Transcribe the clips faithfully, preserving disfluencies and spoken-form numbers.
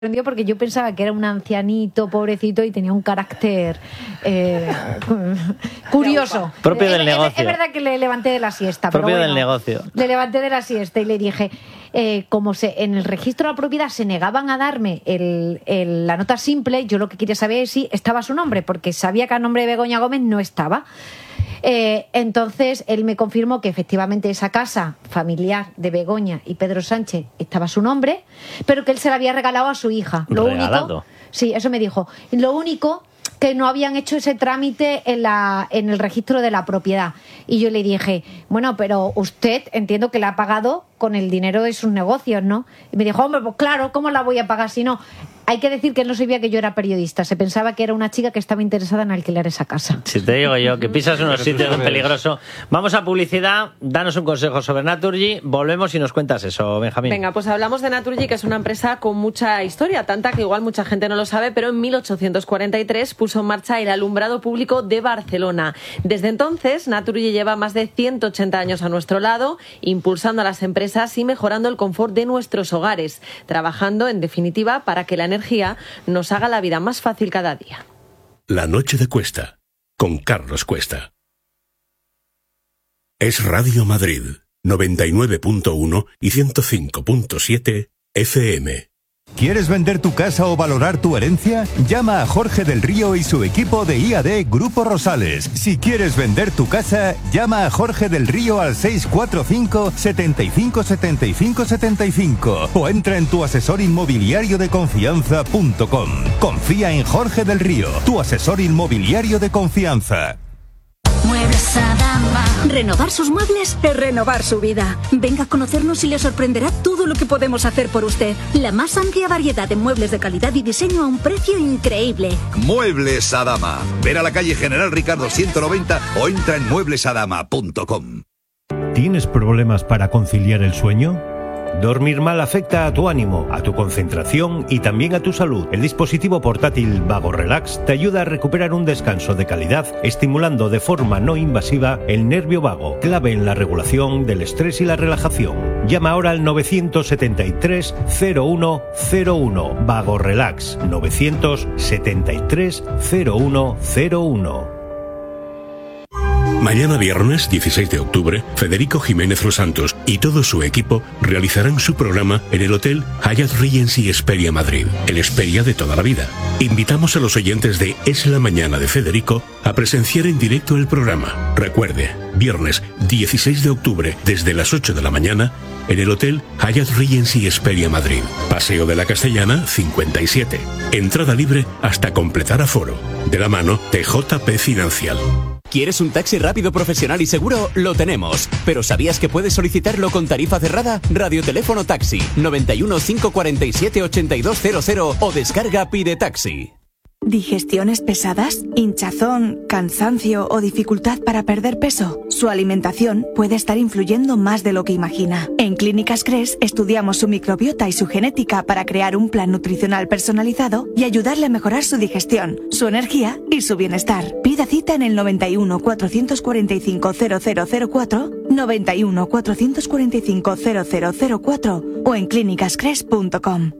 sorprendió porque yo pensaba que era un ancianito, pobrecito, y tenía un carácter eh, curioso. Propio del es, negocio. Es, es verdad que le levanté de la siesta. Propio pero bueno, del negocio. Le levanté de la siesta y le dije, eh, como se, en el registro de la propiedad se negaban a darme el, el, la nota simple, yo lo que quería saber es si estaba su nombre, porque sabía que a nombre de Begoña Gómez no estaba. Eh, entonces él me confirmó que efectivamente esa casa familiar de Begoña y Pedro Sánchez estaba su nombre, pero que él se la había regalado a su hija. Lo Regalado. único, sí, eso me dijo. Lo único que no habían hecho ese trámite en la en el registro de la propiedad. Y yo le dije, bueno, pero usted entiendo que la ha pagado con el dinero de sus negocios, ¿no? Y me dijo, hombre, pues claro, ¿cómo la voy a pagar si no? Hay que decir que él no sabía que yo era periodista, se pensaba que era una chica que estaba interesada en alquilar esa casa. Si te digo yo que pisas unos sitios peligrosos. Vamos a publicidad, danos un consejo sobre Naturgy, volvemos y nos cuentas eso, Benjamín. Venga, pues hablamos de Naturgy, que es una empresa con mucha historia, tanta que igual mucha gente no lo sabe, pero en mil ochocientos cuarenta y tres puso en marcha el alumbrado público de Barcelona. Desde entonces, Naturgy lleva más de ciento ochenta años a nuestro lado, impulsando a las empresas y mejorando el confort de nuestros hogares, trabajando, en definitiva, para que la energía nos haga la vida más fácil cada día. La noche de Cuesta, con Carlos Cuesta. Es Radio Madrid, noventa y nueve punto uno y ciento cinco punto siete F M. ¿Quieres vender tu casa o valorar tu herencia? Llama a Jorge del Río y su equipo de I A D Grupo Rosales. Si quieres vender tu casa, llama a Jorge del Río al seis cuatro cinco, setenta y cinco, setenta y cinco, setenta y cinco o entra en tu asesor inmobiliario de confianza punto com. Confía en Jorge del Río, tu asesor inmobiliario de confianza. Muebles Adama. Renovar sus muebles es renovar su vida. Venga a conocernos y le sorprenderá todo lo que podemos hacer por usted. La más amplia variedad de muebles de calidad y diseño a un precio increíble. Muebles Adama. Ven a la calle General Ricardo ciento noventa o entra en muebles adama punto com. ¿Tienes problemas para conciliar el sueño? Dormir mal afecta a tu ánimo, a tu concentración y también a tu salud. El dispositivo portátil Vago Relax te ayuda a recuperar un descanso de calidad, estimulando de forma no invasiva el nervio vago, clave en la regulación del estrés y la relajación. Llama ahora al nueve siete tres, cero uno cero uno. Vago Relax, nueve siete tres, cero uno cero uno. Mañana viernes dieciséis de octubre, Federico Jiménez Los Santos y todo su equipo realizarán su programa en el Hotel Hyatt Regency Hesperia Madrid, el Hesperia de toda la vida. Invitamos a los oyentes de Es la Mañana de Federico a presenciar en directo el programa. Recuerde, viernes dieciséis de octubre desde las ocho de la mañana en el Hotel Hyatt Regency Hesperia Madrid, Paseo de la Castellana cincuenta y siete. Entrada libre hasta completar aforo. De la mano de J P Financial. ¿Quieres un taxi rápido, profesional y seguro? Lo tenemos. ¿Pero sabías que puedes solicitarlo con tarifa cerrada? Radioteléfono Taxi, noventa y uno, cinco cuarenta y siete, ochenta y dos cero cero o descarga Pide Taxi. ¿Digestiones pesadas? ¿Hinchazón, cansancio o dificultad para perder peso? Su alimentación puede estar influyendo más de lo que imagina. En Clínicas Cres estudiamos su microbiota y su genética para crear un plan nutricional personalizado y ayudarle a mejorar su digestión, su energía y su bienestar. Pida cita en el noventa y uno, cuatrocientos cuarenta y cinco, cero cero cero cuatro, noventa y uno, cuatrocientos cuarenta y cinco, cero cero cero cuatro o en clínicas cres punto com.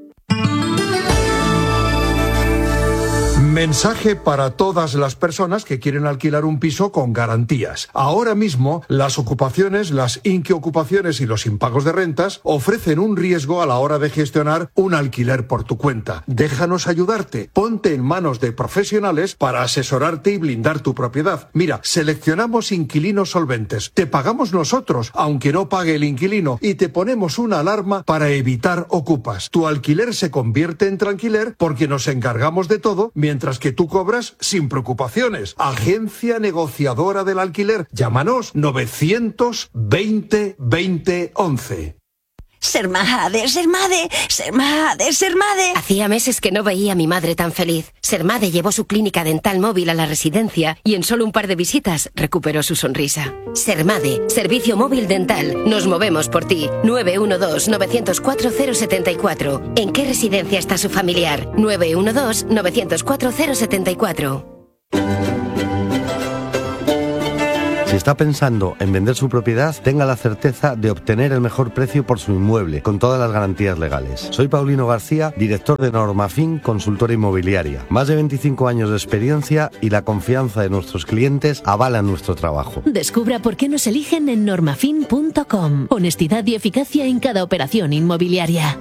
Mensaje para todas las personas que quieren alquilar un piso con garantías. Ahora mismo, las ocupaciones, las inquiocupaciones y los impagos de rentas ofrecen un riesgo a la hora de gestionar un alquiler por tu cuenta. Déjanos ayudarte. Ponte en manos de profesionales para asesorarte y blindar tu propiedad. Mira, seleccionamos inquilinos solventes. Te pagamos nosotros, aunque no pague el inquilino, y te ponemos una alarma para evitar ocupas. Tu alquiler se convierte en tranquiler porque nos encargamos de todo mientras que tú cobras sin preocupaciones. Agencia negociadora del alquiler. Llámanos novecientos veinte, veinte, once. Sermade, Sermade, Sermade, Sermade. Hacía meses que no veía a mi madre tan feliz. Sermade llevó su clínica dental móvil a la residencia y en solo un par de visitas recuperó su sonrisa. Sermade, servicio móvil dental. Nos movemos por ti. nueve uno dos, nueve cero cuatro, cero siete cuatro. ¿En qué residencia está su familiar? nueve uno dos, nueve cero cuatro, cero siete cuatro. Sí, está pensando en vender su propiedad, tenga la certeza de obtener el mejor precio por su inmueble, con todas las garantías legales. Soy Paulino García, director de Normafin, consultora inmobiliaria. Más de veinticinco años de experiencia y la confianza de nuestros clientes avalan nuestro trabajo. Descubra por qué nos eligen en normafin punto com. Honestidad y eficacia en cada operación inmobiliaria.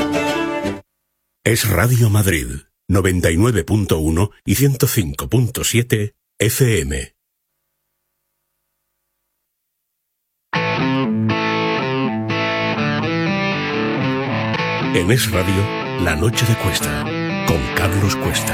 Es Radio Madrid, noventa y nueve punto uno y ciento cinco punto siete F M. En Es Radio, La Noche de Cuesta, con Carlos Cuesta.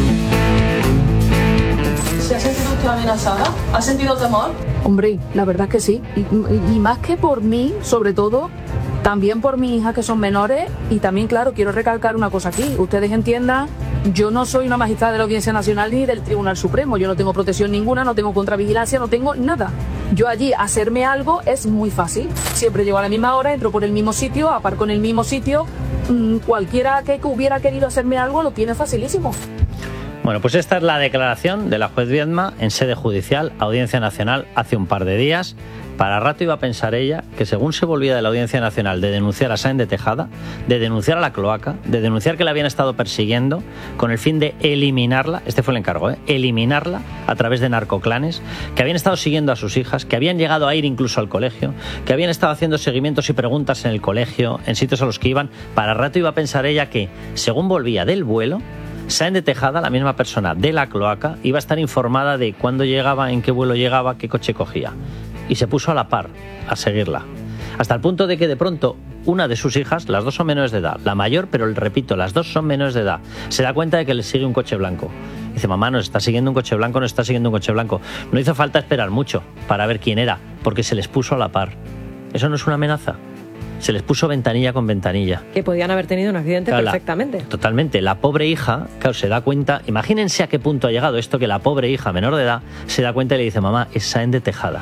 ¿Se ha sentido usted amenazada? ¿Ha sentido temor? Hombre, la verdad que sí. Y, y, y más que por mí, sobre todo, también por mis hijas que son menores. Y también, claro, quiero recalcar una cosa aquí. Ustedes entiendan, yo no soy una magistrada de la Audiencia Nacional ni del Tribunal Supremo. Yo no tengo protección ninguna, no tengo contravigilancia, no tengo nada. Yo allí hacerme algo es muy fácil. Siempre llego a la misma hora, entro por el mismo sitio, aparco en el mismo sitio. Mm, cualquiera que hubiera querido hacerme algo lo tiene facilísimo. Bueno, pues esta es la declaración de la juez Viedma en sede judicial, Audiencia Nacional, hace un par de días. Para rato iba a pensar ella que según se volvía de la Audiencia Nacional de denunciar a Sáenz de Tejada, de denunciar a la cloaca, de denunciar que la habían estado persiguiendo con el fin de eliminarla, este fue el encargo, ¿eh? eliminarla a través de narcoclanes, que habían estado siguiendo a sus hijas, que habían llegado a ir incluso al colegio, que habían estado haciendo seguimientos y preguntas en el colegio, en sitios a los que iban. Para rato iba a pensar ella que, según volvía del vuelo, Sáenz de Tejada, la misma persona de la cloaca, iba a estar informada de cuándo llegaba, en qué vuelo llegaba, qué coche cogía. Y se puso a la par, a seguirla. Hasta el punto de que de pronto una de sus hijas, las dos son menores de edad, la mayor, pero repito, las dos son menores de edad, se da cuenta de que le sigue un coche blanco. Dice, mamá, nos está siguiendo un coche blanco, nos está siguiendo un coche blanco. No hizo falta esperar mucho para ver quién era, porque se les puso a la par. ¿Eso no es una amenaza? Se les puso ventanilla con ventanilla. Que podían haber tenido un accidente claro, perfectamente. La, totalmente. La pobre hija, claro, se da cuenta. Imagínense a qué punto ha llegado esto, que la pobre hija menor de edad se da cuenta y le dice, mamá, es Sáenz de Tejada.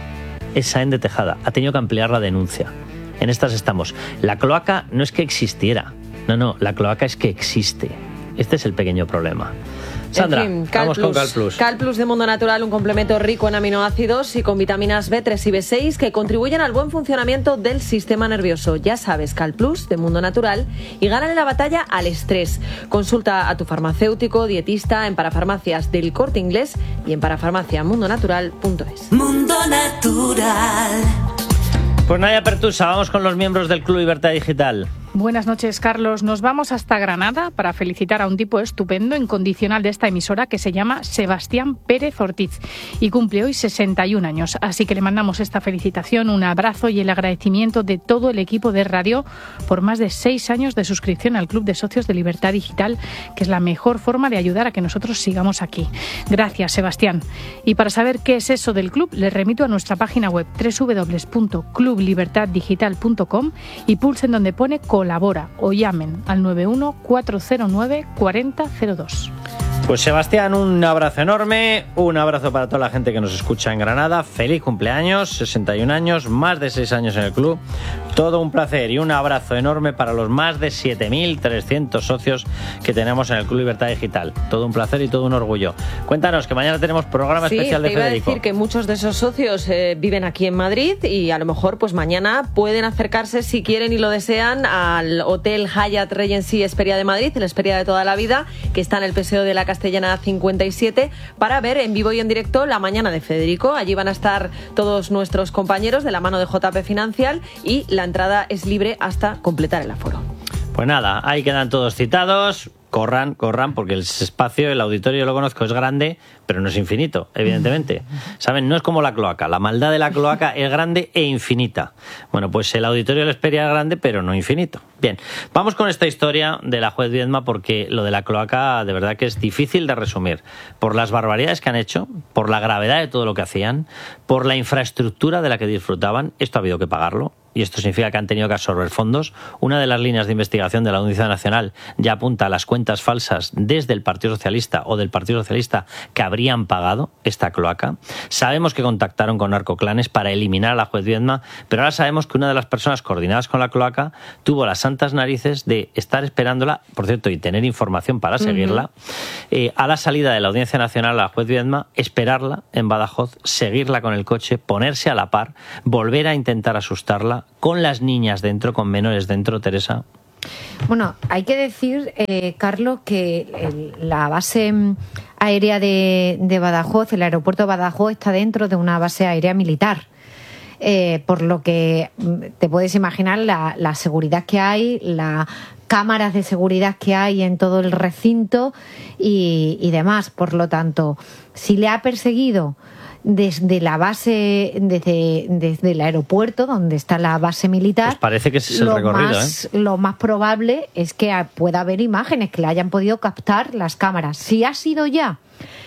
Es Sáenz de Tejada. Ha tenido que ampliar la denuncia. En estas estamos. La cloaca no es que existiera. No, no, la cloaca es que existe. Este es el pequeño problema. Sandra, en fin, Cal vamos Plus, con Cal Plus. Cal Plus de Mundo Natural, un complemento rico en aminoácidos y con vitaminas B tres y B seis que contribuyen al buen funcionamiento del sistema nervioso. Ya sabes, Cal Plus de Mundo Natural y gánale la batalla al estrés. Consulta a tu farmacéutico, dietista en parafarmacias del Corte Inglés y en parafarmacia mundo natural punto es. Mundo Natural. Pues Nadia Pertusa, vamos con los miembros del Club Libertad Digital. Buenas noches, Carlos. Nos vamos hasta Granada para felicitar a un tipo estupendo, incondicional de esta emisora, que se llama Sebastián Pérez Ortiz y cumple hoy sesenta y un años. Así que le mandamos esta felicitación, un abrazo y el agradecimiento de todo el equipo de radio por más de seis años de suscripción al Club de Socios de Libertad Digital, que es la mejor forma de ayudar a que nosotros sigamos aquí. Gracias, Sebastián. Y para saber qué es eso del club, les remito a nuestra página web doble u doble u doble u punto club libertad digital punto com y pulsen donde pone colabora o llamen al nueve uno cuatro cero nueve cuatro cero cero dos. Pues Sebastián, un abrazo enorme, un abrazo para toda la gente que nos escucha en Granada. Feliz cumpleaños, sesenta y un años, más de seis años en el club. Todo un placer y un abrazo enorme para los más de siete mil trescientos socios que tenemos en el Club Libertad Digital. Todo un placer y todo un orgullo. Cuéntanos que mañana tenemos programa sí, especial de te iba Federico. a decir que muchos de esos socios eh, viven aquí en Madrid y a lo mejor pues mañana pueden acercarse, si quieren y lo desean, al Hotel Hyatt Regency Hesperia de Madrid, el Hesperia de toda la vida, que está en el Paseo de la Castellana cincuenta y siete, para ver en vivo y en directo la mañana de Federico. Allí van a estar todos nuestros compañeros de la mano de J P Financial y la entrada es libre hasta completar el aforo. Pues nada, ahí quedan todos citados. Corran, corran, porque el espacio, el auditorio, yo lo conozco, es grande, pero no es infinito, evidentemente. ¿Saben? No es como la cloaca. La maldad de la cloaca es grande e infinita. Bueno, pues el auditorio de la Hesperia es grande, pero no infinito. Bien, vamos con esta historia de la juez Viedma, porque lo de la cloaca de verdad que es difícil de resumir. Por las barbaridades que han hecho, por la gravedad de todo lo que hacían, por la infraestructura de la que disfrutaban, esto ha habido que pagarlo. y esto significa que han tenido que absorber fondos. Una de las líneas de investigación de la Audiencia Nacional ya apunta a las cuentas falsas desde el Partido Socialista o del Partido Socialista que habrían pagado esta cloaca. Sabemos que contactaron con narcoclanes para eliminar a la juez Viedma, pero ahora sabemos que una de las personas coordinadas con la cloaca tuvo las santas narices de estar esperándola, por cierto, y tener información para seguirla, uh-huh. eh, a la salida de la Audiencia Nacional a la juez Viedma, esperarla en Badajoz, seguirla con el coche, ponerse a la par, volver a intentar asustarla con las niñas dentro, con menores dentro, Teresa. Bueno, hay que decir, eh, Carlos, que el, la base aérea de, de Badajoz, el aeropuerto de Badajoz, está dentro de una base aérea militar. Eh, por lo que te puedes imaginar la, la seguridad que hay, las cámaras de seguridad que hay en todo el recinto y, y demás. Por lo tanto, si le ha perseguido desde la base, desde, desde el aeropuerto, donde está la base militar, pues parece que ese es el lo recorrido, más, ¿eh? Lo más probable es que pueda haber imágenes que le hayan podido captar las cámaras. Si ha sido ya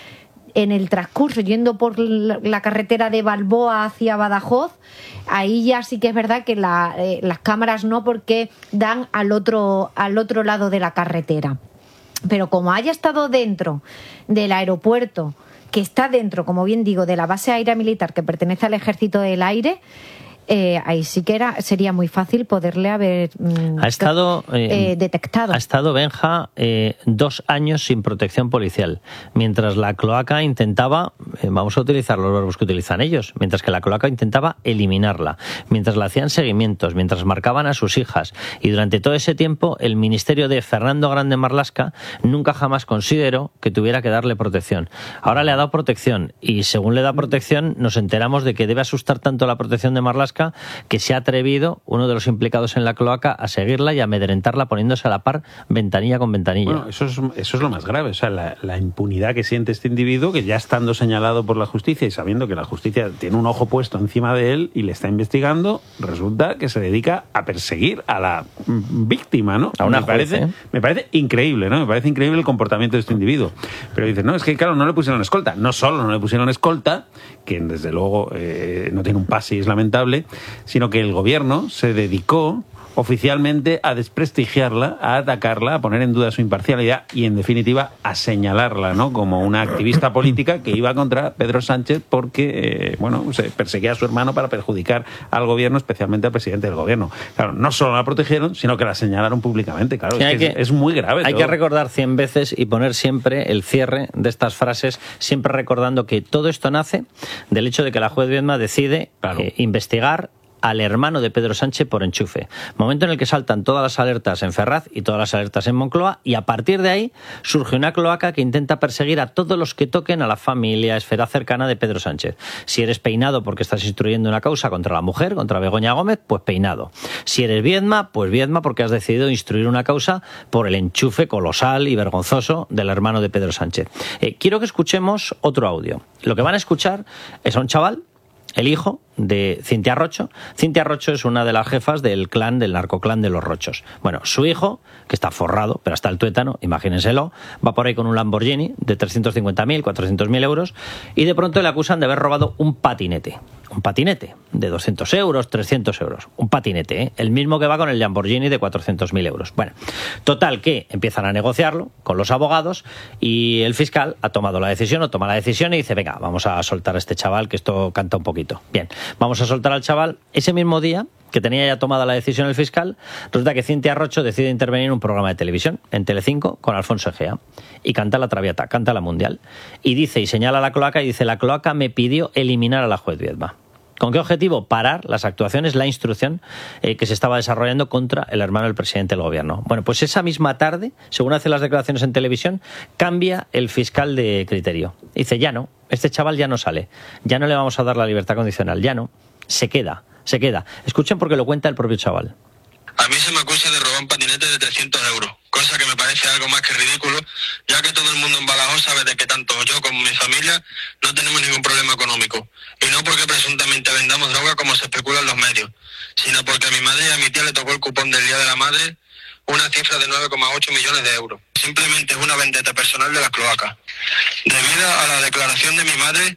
en el transcurso, yendo por la carretera de Balboa hacia Badajoz, ahí ya sí que es verdad que la, eh, las cámaras no, porque dan al otro, al otro lado de la carretera. Pero como haya estado dentro del aeropuerto, que está dentro, como bien digo, de la base aérea militar que pertenece al Ejército del Aire, eh, ahí sí que era, sería muy fácil poderle haber mm, ha estado eh, eh, detectado. Ha estado Benja eh, dos años sin protección policial, mientras la cloaca intentaba, eh, vamos a utilizar los verbos que utilizan ellos, mientras que la cloaca intentaba eliminarla, mientras le hacían seguimientos, mientras marcaban a sus hijas, y durante todo ese tiempo el ministerio de Fernando Grande Marlaska nunca jamás consideró que tuviera que darle protección. Ahora le ha dado protección, y según le da protección nos enteramos de que debe asustar tanto la protección de Marlaska que se ha atrevido uno de los implicados en la cloaca a seguirla y a amedrentarla poniéndose a la par ventanilla con ventanilla. Bueno, eso es, eso es lo más grave, o sea, la, la impunidad que siente este individuo, que ya estando señalado por la justicia y sabiendo que la justicia tiene un ojo puesto encima de él y le está investigando, resulta que se dedica a perseguir a la víctima, ¿no? A una me juez, parece, ¿eh? me parece increíble, ¿no? Me parece increíble el comportamiento de este individuo. Pero dices, no, es que claro, no le pusieron escolta. No solo no le pusieron escolta, que desde luego eh, no tiene un pase y es lamentable, sino que el gobierno se dedicó oficialmente a desprestigiarla, a atacarla, a poner en duda su imparcialidad y, en definitiva, a señalarla, ¿no?, como una activista política que iba contra Pedro Sánchez porque, eh, bueno, se perseguía a su hermano para perjudicar al gobierno, especialmente al presidente del gobierno. Claro, no solo la protegieron, sino que la señalaron públicamente. Claro, sí, es, que que, es, es muy grave. Hay todo. que recordar cien veces y poner siempre el cierre de estas frases, siempre recordando que todo esto nace del hecho de que la juez Viedma decide claro. eh, investigar al hermano de Pedro Sánchez por enchufe. Momento en el que saltan todas las alertas en Ferraz y todas las alertas en Moncloa, y a partir de ahí surge una cloaca que intenta perseguir a todos los que toquen a la familia, esfera cercana de Pedro Sánchez. Si eres peinado porque estás instruyendo una causa contra la mujer, contra Begoña Gómez, pues peinado. Si eres Viedma, pues Viedma porque has decidido instruir una causa por el enchufe colosal y vergonzoso del hermano de Pedro Sánchez. Eh, quiero que escuchemos otro audio. Lo que van a escuchar es a un chaval, el hijo de Cintia Rocho. Cintia Rocho es una de las jefas del clan, del narcoclan de los Rochos. Bueno, su hijo, que está forrado, pero hasta el tuétano, imagínenselo, va por ahí con un Lamborghini de trescientos cincuenta mil, cuatrocientos mil euros, y de pronto le acusan de haber robado un patinete. Un patinete de doscientos euros, trescientos euros. Un patinete, ¿eh? El mismo que va con el Lamborghini de cuatrocientos mil euros. Bueno, total que empiezan a negociarlo con los abogados y el fiscal ha tomado la decisión, o toma la decisión y dice, venga, vamos a soltar a este chaval que esto canta un poquito. Bien, vamos a soltar al chaval. Ese mismo día que tenía ya tomada la decisión el fiscal, resulta que Cintia Rocho decide intervenir en un programa de televisión, en Telecinco, con Alfonso Egea, y canta la Traviata, canta la Mundial, y dice, y señala la cloaca, y dice, la cloaca me pidió eliminar a la juez Viedma. ¿Con qué objetivo? Parar las actuaciones, la instrucción eh, que se estaba desarrollando contra el hermano del presidente del gobierno. Bueno, pues esa misma tarde, según hace las declaraciones en televisión, cambia el fiscal de criterio. Dice, ya no, este chaval ya no sale, ya no le vamos a dar la libertad condicional, ya no, se queda, se queda. Escuchen porque lo cuenta el propio chaval. A mí se me acusa de robar un patinete de trescientos euros, cosa que me parece algo más que ridículo, ya que todo el mundo en Badajoz sabe de que tanto yo como mi familia no tenemos ningún problema económico. Y no porque presuntamente vendamos droga como se especula en los medios, sino porque a mi madre y a mi tía le tocó el cupón del Día de la Madre una cifra de nueve coma ocho millones de euros. Simplemente es una vendetta personal de las cloacas. Debido a la declaración de mi madre,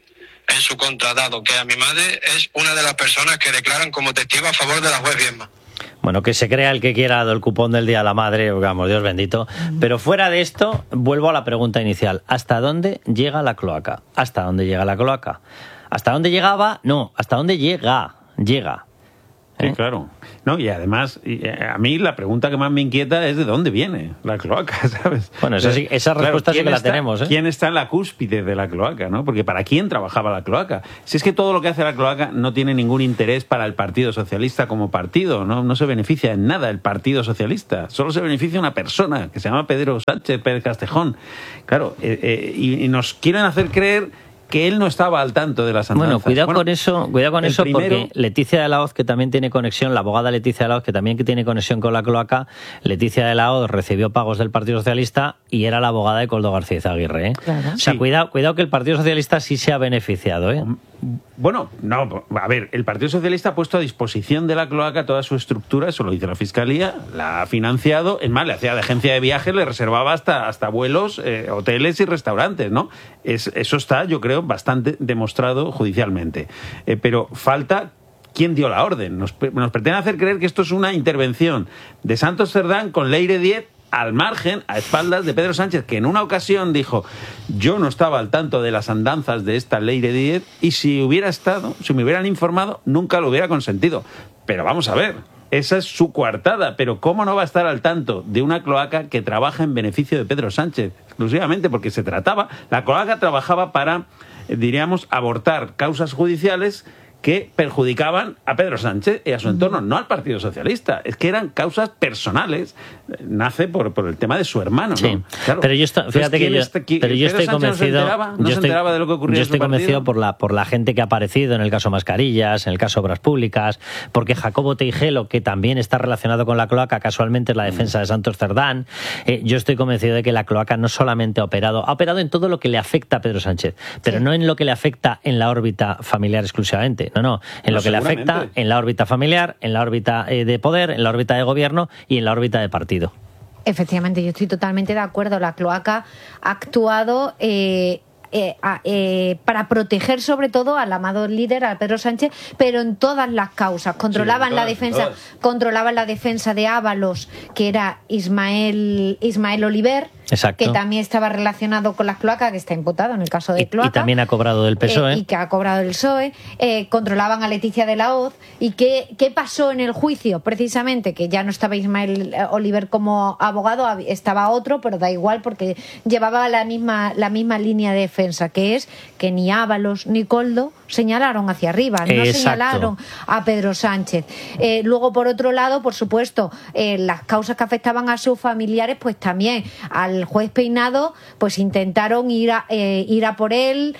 en su contra, dado que a mi madre es una de las personas que declaran como testigo a favor de la juez Viedma. Bueno, que se crea el que quiera el cupón del Día de la Madre, vamos, Dios bendito. Pero fuera de esto, vuelvo a la pregunta inicial. ¿Hasta dónde llega la cloaca? ¿Hasta dónde llega la cloaca? ¿Hasta dónde llegaba? No, ¿hasta dónde llega? Llega. Sí, ¿Eh? claro. No, y además, y, eh, a mí la pregunta que más me inquieta es de dónde viene la cloaca, ¿sabes? Bueno, esa, sí, esa claro, respuesta sí que la está, tenemos, ¿eh? ¿Quién está en la cúspide de la cloaca, no? Porque ¿para quién trabajaba la cloaca? Si es que todo lo que hace la cloaca no tiene ningún interés para el Partido Socialista como partido, ¿no? No se beneficia en nada el Partido Socialista. Solo se beneficia una persona que se llama Pedro Sánchez Pérez Castejón. Claro, eh, eh, y, y nos quieren hacer creer que él no estaba al tanto de las andanzas. Bueno, cuidado bueno, con eso, cuidado con eso primero... porque Leticia de la Hoz, que también tiene conexión, la abogada Leticia de la Hoz, que también tiene conexión con la cloaca, Leticia de la Hoz recibió pagos del Partido Socialista y era la abogada de Coldo García Izaguirre, ¿eh? Claro. O sea, sí. cuidado, cuidado que el Partido Socialista sí se ha beneficiado, ¿eh? Bueno, no, a ver, el Partido Socialista ha puesto a disposición de la cloaca toda su estructura, eso lo dice la Fiscalía, la ha financiado, es más, le hacía de agencia de viajes, le reservaba hasta, hasta vuelos, eh, hoteles y restaurantes, ¿no? Es, eso está, yo creo, bastante demostrado judicialmente. Eh, pero falta quién dio la orden. Nos, nos pretenden hacer creer que esto es una intervención de Santos Cerdán con Leire Diez al margen, a espaldas de Pedro Sánchez, que en una ocasión dijo: yo no estaba al tanto de las andanzas de esta Leire Diez y si hubiera estado, si me hubieran informado, nunca lo hubiera consentido. Pero vamos a ver, esa es su coartada, pero ¿cómo no va a estar al tanto de una cloaca que trabaja en beneficio de Pedro Sánchez? Exclusivamente porque se trataba, la cloaca trabajaba para, diríamos, abortar causas judiciales que perjudicaban a Pedro Sánchez y a su entorno, no al Partido Socialista. Es que eran causas personales. Nace por, por el tema de su hermano, sí. ¿no? Claro. Pero yo, estoy, fíjate que yo, está, pero yo estoy convencido... ¿No se enteraba, no yo se estoy, enteraba de lo que ocurría Yo en su estoy convencido partido? por la, por la gente que ha aparecido en el caso Mascarillas, en el caso Obras Públicas, porque Jacobo Teijelo, que también está relacionado con la cloaca, casualmente es la defensa de Santos Cerdán. Eh, yo estoy convencido de que la cloaca no solamente ha operado, ha operado en todo lo que le afecta a Pedro Sánchez, pero sí. no en lo que le afecta en la órbita familiar exclusivamente. No, no, en no, lo que le afecta en la órbita familiar, en la órbita eh, de poder, en la órbita de gobierno y en la órbita de partido. Efectivamente, yo estoy totalmente de acuerdo. La cloaca ha actuado eh, eh, eh, para proteger sobre todo al amado líder, a Pedro Sánchez, pero en todas las causas. Controlaban sí, todas, la defensa, todas. controlaban la defensa de Ábalos, que era Ismael, Ismael Oliver. Exacto. Que también estaba relacionado con las cloacas, que está imputado en el caso de cloaca. Y, y también ha cobrado del P S O E. Eh, y que ha cobrado del P S O E. Eh, controlaban a Leticia de la Hoz. ¿Y qué, qué pasó en el juicio? Precisamente que ya no estaba Ismael Oliver como abogado, estaba otro, pero da igual porque llevaba la misma, la misma línea de defensa, que es que ni Ábalos ni Coldo señalaron hacia arriba, no Exacto. señalaron a Pedro Sánchez. Eh, luego, por otro lado, por supuesto, eh, las causas que afectaban a sus familiares, pues también al el juez Peinado, pues intentaron ir a, eh, ir a por él.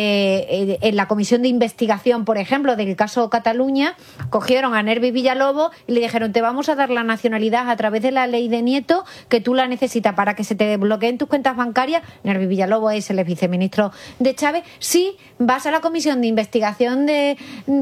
Eh, en la comisión de investigación, por ejemplo, del caso Cataluña, cogieron a Nervi Villalobos y le dijeron: te vamos a dar la nacionalidad a través de la ley de Nieto, que tú la necesitas para que se te desbloqueen tus cuentas bancarias. Nervi Villalobos es el viceministro de Chávez. Si vas a la comisión de investigación de,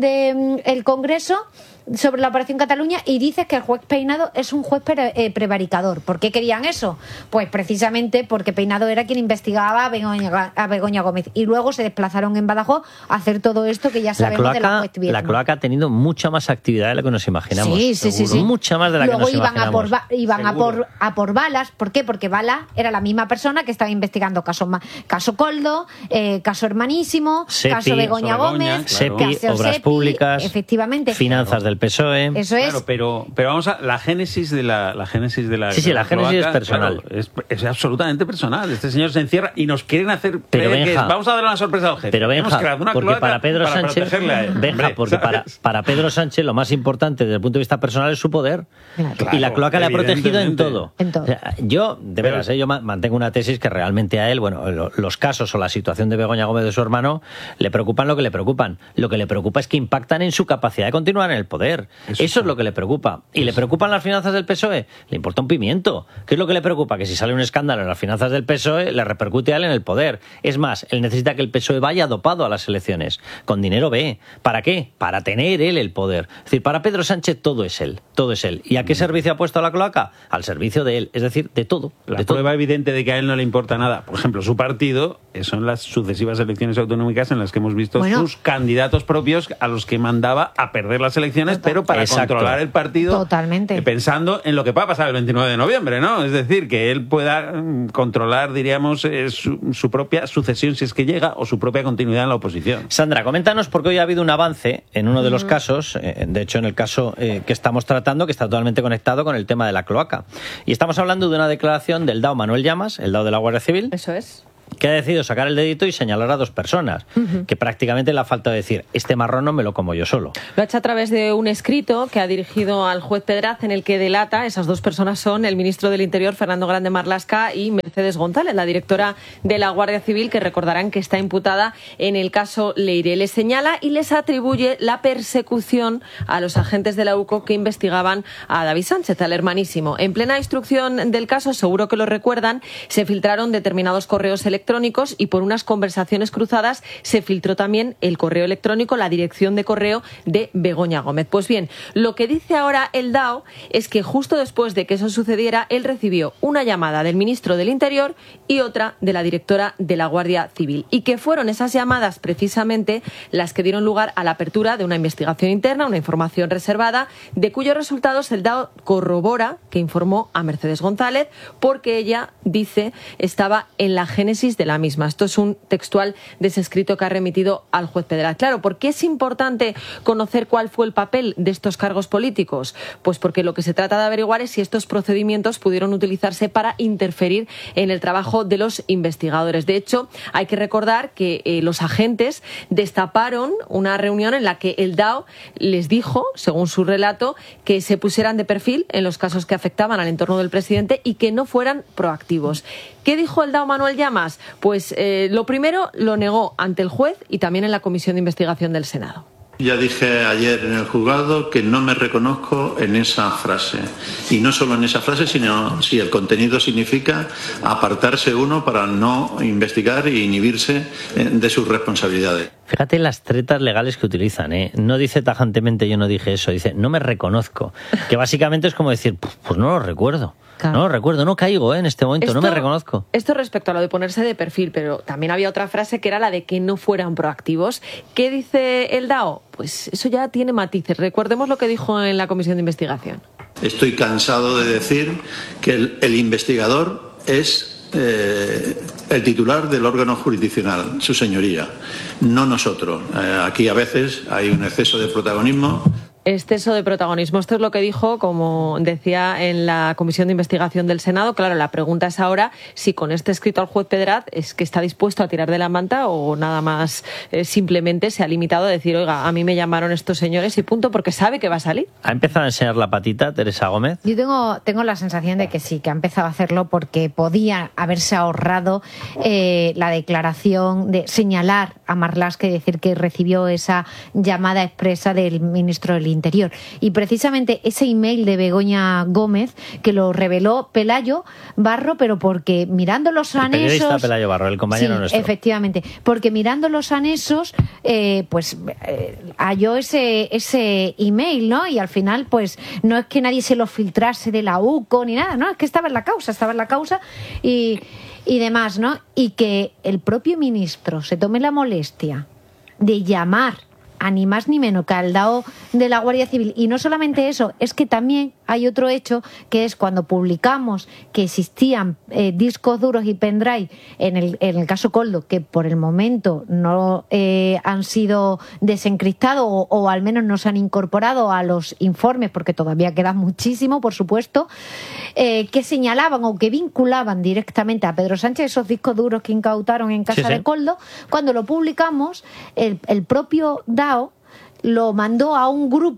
de el Congreso sobre la operación Cataluña y dices que el juez Peinado es un juez pre, eh, prevaricador. ¿Por qué querían eso? Pues precisamente porque Peinado era quien investigaba a Begoña, a Begoña Gómez, y luego se desplazaron en Badajoz a hacer todo esto que ya sabemos la cloaca, de la juez Viedma. La cloaca ha tenido mucha más actividad de la que nos imaginamos. Sí, sí, sí, sí. Mucha más de la luego que nos iban imaginamos. A por, iban a por, a por Balas. ¿Por qué? Porque Bala era la misma persona que estaba investigando caso, caso Coldo, eh, caso Hermanísimo, Sepi, caso Begoña Gómez, Sepi, caso Obras Sepi, Públicas, efectivamente. Finanzas del P S O E. Eso es. Claro, pero, pero vamos a la génesis de la, la génesis de la. Sí, sí, de la, la génesis cloaca, es personal. Claro, es, es absolutamente personal. Este señor se encierra y nos quieren hacer pero creer Benja, que vamos a darle una sorpresa al jefe. Pero Benja, una porque para Pedro para Sánchez, a él, Benja, hombre, porque para, para Pedro Sánchez lo más importante desde el punto de vista personal es su poder. Claro, y la cloaca le ha protegido en todo. En todo. O sea, yo, de veras, eh, yo mantengo una tesis que realmente a él, bueno, lo, los casos o la situación de Begoña Gómez de su hermano le preocupan lo que le preocupan. Lo que le preocupa es que impactan en su capacidad de continuar en el poder. poder. Eso, Eso es lo que le preocupa. ¿Y le preocupan las finanzas del P S O E? Le importa un pimiento. ¿Qué es lo que le preocupa? Que si sale un escándalo en las finanzas del P S O E, le repercute a él en el poder. Es más, él necesita que el P S O E vaya dopado a las elecciones. Con dinero B. ¿Para qué? Para tener él el poder. Es decir, para Pedro Sánchez todo es él. Todo es él. ¿Y a qué servicio ha puesto a la cloaca? Al servicio de él. Es decir, de todo. La de prueba todo. evidente de que a él no le importa nada, por ejemplo, su partido, son las sucesivas elecciones autonómicas en las que hemos visto Bueno. sus candidatos propios a los que mandaba a perder las elecciones, Total. pero para Exacto. controlar el partido. Totalmente. Eh, pensando en lo que va a pasar el veintinueve de noviembre, ¿no? Es decir, que él pueda mm, controlar, diríamos, eh, su, su propia sucesión, si es que llega, o su propia continuidad en la oposición. Sandra, coméntanos, porque hoy ha habido un avance en uno de los casos, eh, de hecho en el caso eh, que estamos tratando, que está totalmente conectado con el tema de la cloaca. Y estamos hablando de una declaración del D A O Manuel Llamas, el D A O de la Guardia Civil. Eso es. Que ha decidido sacar el dedito y señalar a dos personas, uh-huh. que prácticamente le ha faltado decir, este marrón no me lo como yo solo. Lo ha hecho a través de un escrito que ha dirigido al juez Pedraz, en el que delata, esas dos personas son el ministro del Interior, Fernando Grande Marlaska, y Mercedes González, la directora de la Guardia Civil, que recordarán que está imputada en el caso Leire. Les señala y les atribuye la persecución a los agentes de la U C O que investigaban a David Sánchez, al hermanísimo. En plena instrucción del caso, seguro que lo recuerdan, se filtraron determinados correos electrónicos electrónicos y por unas conversaciones cruzadas se filtró también el correo electrónico, la dirección de correo de Begoña Gómez. Pues bien, lo que dice ahora el D A O es que justo después de que eso sucediera, él recibió una llamada del ministro del Interior y otra de la directora de la Guardia Civil, y que fueron esas llamadas precisamente las que dieron lugar a la apertura de una investigación interna, una información reservada, de cuyos resultados el D A O corrobora que informó a Mercedes González, porque ella, dice, estaba en la génesis de la misma. Esto es un textual de ese escrito que ha remitido al juez Pedraz. Claro, ¿por qué es importante conocer cuál fue el papel de estos cargos políticos? Pues porque lo que se trata de averiguar es si estos procedimientos pudieron utilizarse para interferir en el trabajo de los investigadores. De hecho, hay que recordar que eh, los agentes destaparon una reunión en la que el D A O les dijo, según su relato, que se pusieran de perfil en los casos que afectaban al entorno del presidente y que no fueran proactivos. ¿Qué dijo el D A O Manuel Llamas? Pues eh, lo primero lo negó ante el juez y también en la Comisión de Investigación del Senado. Ya dije ayer en el juzgado que no me reconozco en esa frase. Y no solo en esa frase, sino si el contenido significa apartarse uno para no investigar e inhibirse de sus responsabilidades. Fíjate las tretas legales que utilizan, ¿eh? No dice tajantemente yo no dije eso, dice no me reconozco. Que básicamente es como decir, pues, pues no lo recuerdo. Claro. No lo recuerdo, no caigo ¿eh? en este momento, esto, no me reconozco. Esto respecto a lo de ponerse de perfil, pero también había otra frase que era la de que no fueran proactivos. ¿Qué dice el D A O? Pues eso ya tiene matices. Recordemos lo que dijo en la Comisión de Investigación. Estoy cansado de decir que el, el investigador es eh, el titular del órgano jurisdiccional, su señoría, no nosotros. Eh, aquí a veces hay un exceso de protagonismo. Exceso de protagonismo. Esto es lo que dijo, como decía, en la Comisión de Investigación del Senado. Claro, la pregunta es ahora si con este escrito al juez Pedraz es que está dispuesto a tirar de la manta o nada más eh, simplemente se ha limitado a decir, oiga, a mí me llamaron estos señores y punto, porque sabe que va a salir. ¿Ha empezado a enseñar la patita Teresa Gómez? Yo tengo, tengo la sensación de que sí, que ha empezado a hacerlo porque podía haberse ahorrado eh, la declaración de señalar a Marlaska y decir que recibió esa llamada expresa del ministro del Interior. Y precisamente ese email de Begoña Gómez, que lo reveló Pelayo Barro, pero porque mirando los anexos... El periodista Pelayo Barro, el compañero sí, nuestro. Efectivamente, porque mirando los anexos, eh, pues eh, halló ese, ese email, ¿no? Y al final, pues no es que nadie se lo filtrase de la U C O ni nada, ¿no? Es que estaba en la causa, estaba en la causa y, y demás, ¿no? Y que el propio ministro se tome la molestia de llamar a ni más ni menos que al D A O de la Guardia Civil. Y no solamente eso, es que también hay otro hecho, que es cuando publicamos que existían eh, discos duros y pendrive en el, en el caso Coldo, que por el momento no eh, han sido desencriptados o, o al menos no se han incorporado a los informes, porque todavía queda muchísimo, por supuesto, eh, que señalaban o que vinculaban directamente a Pedro Sánchez esos discos duros que incautaron en casa sí, sí. de Coldo. Cuando lo publicamos, el, el propio D A O lo mandó a un grupo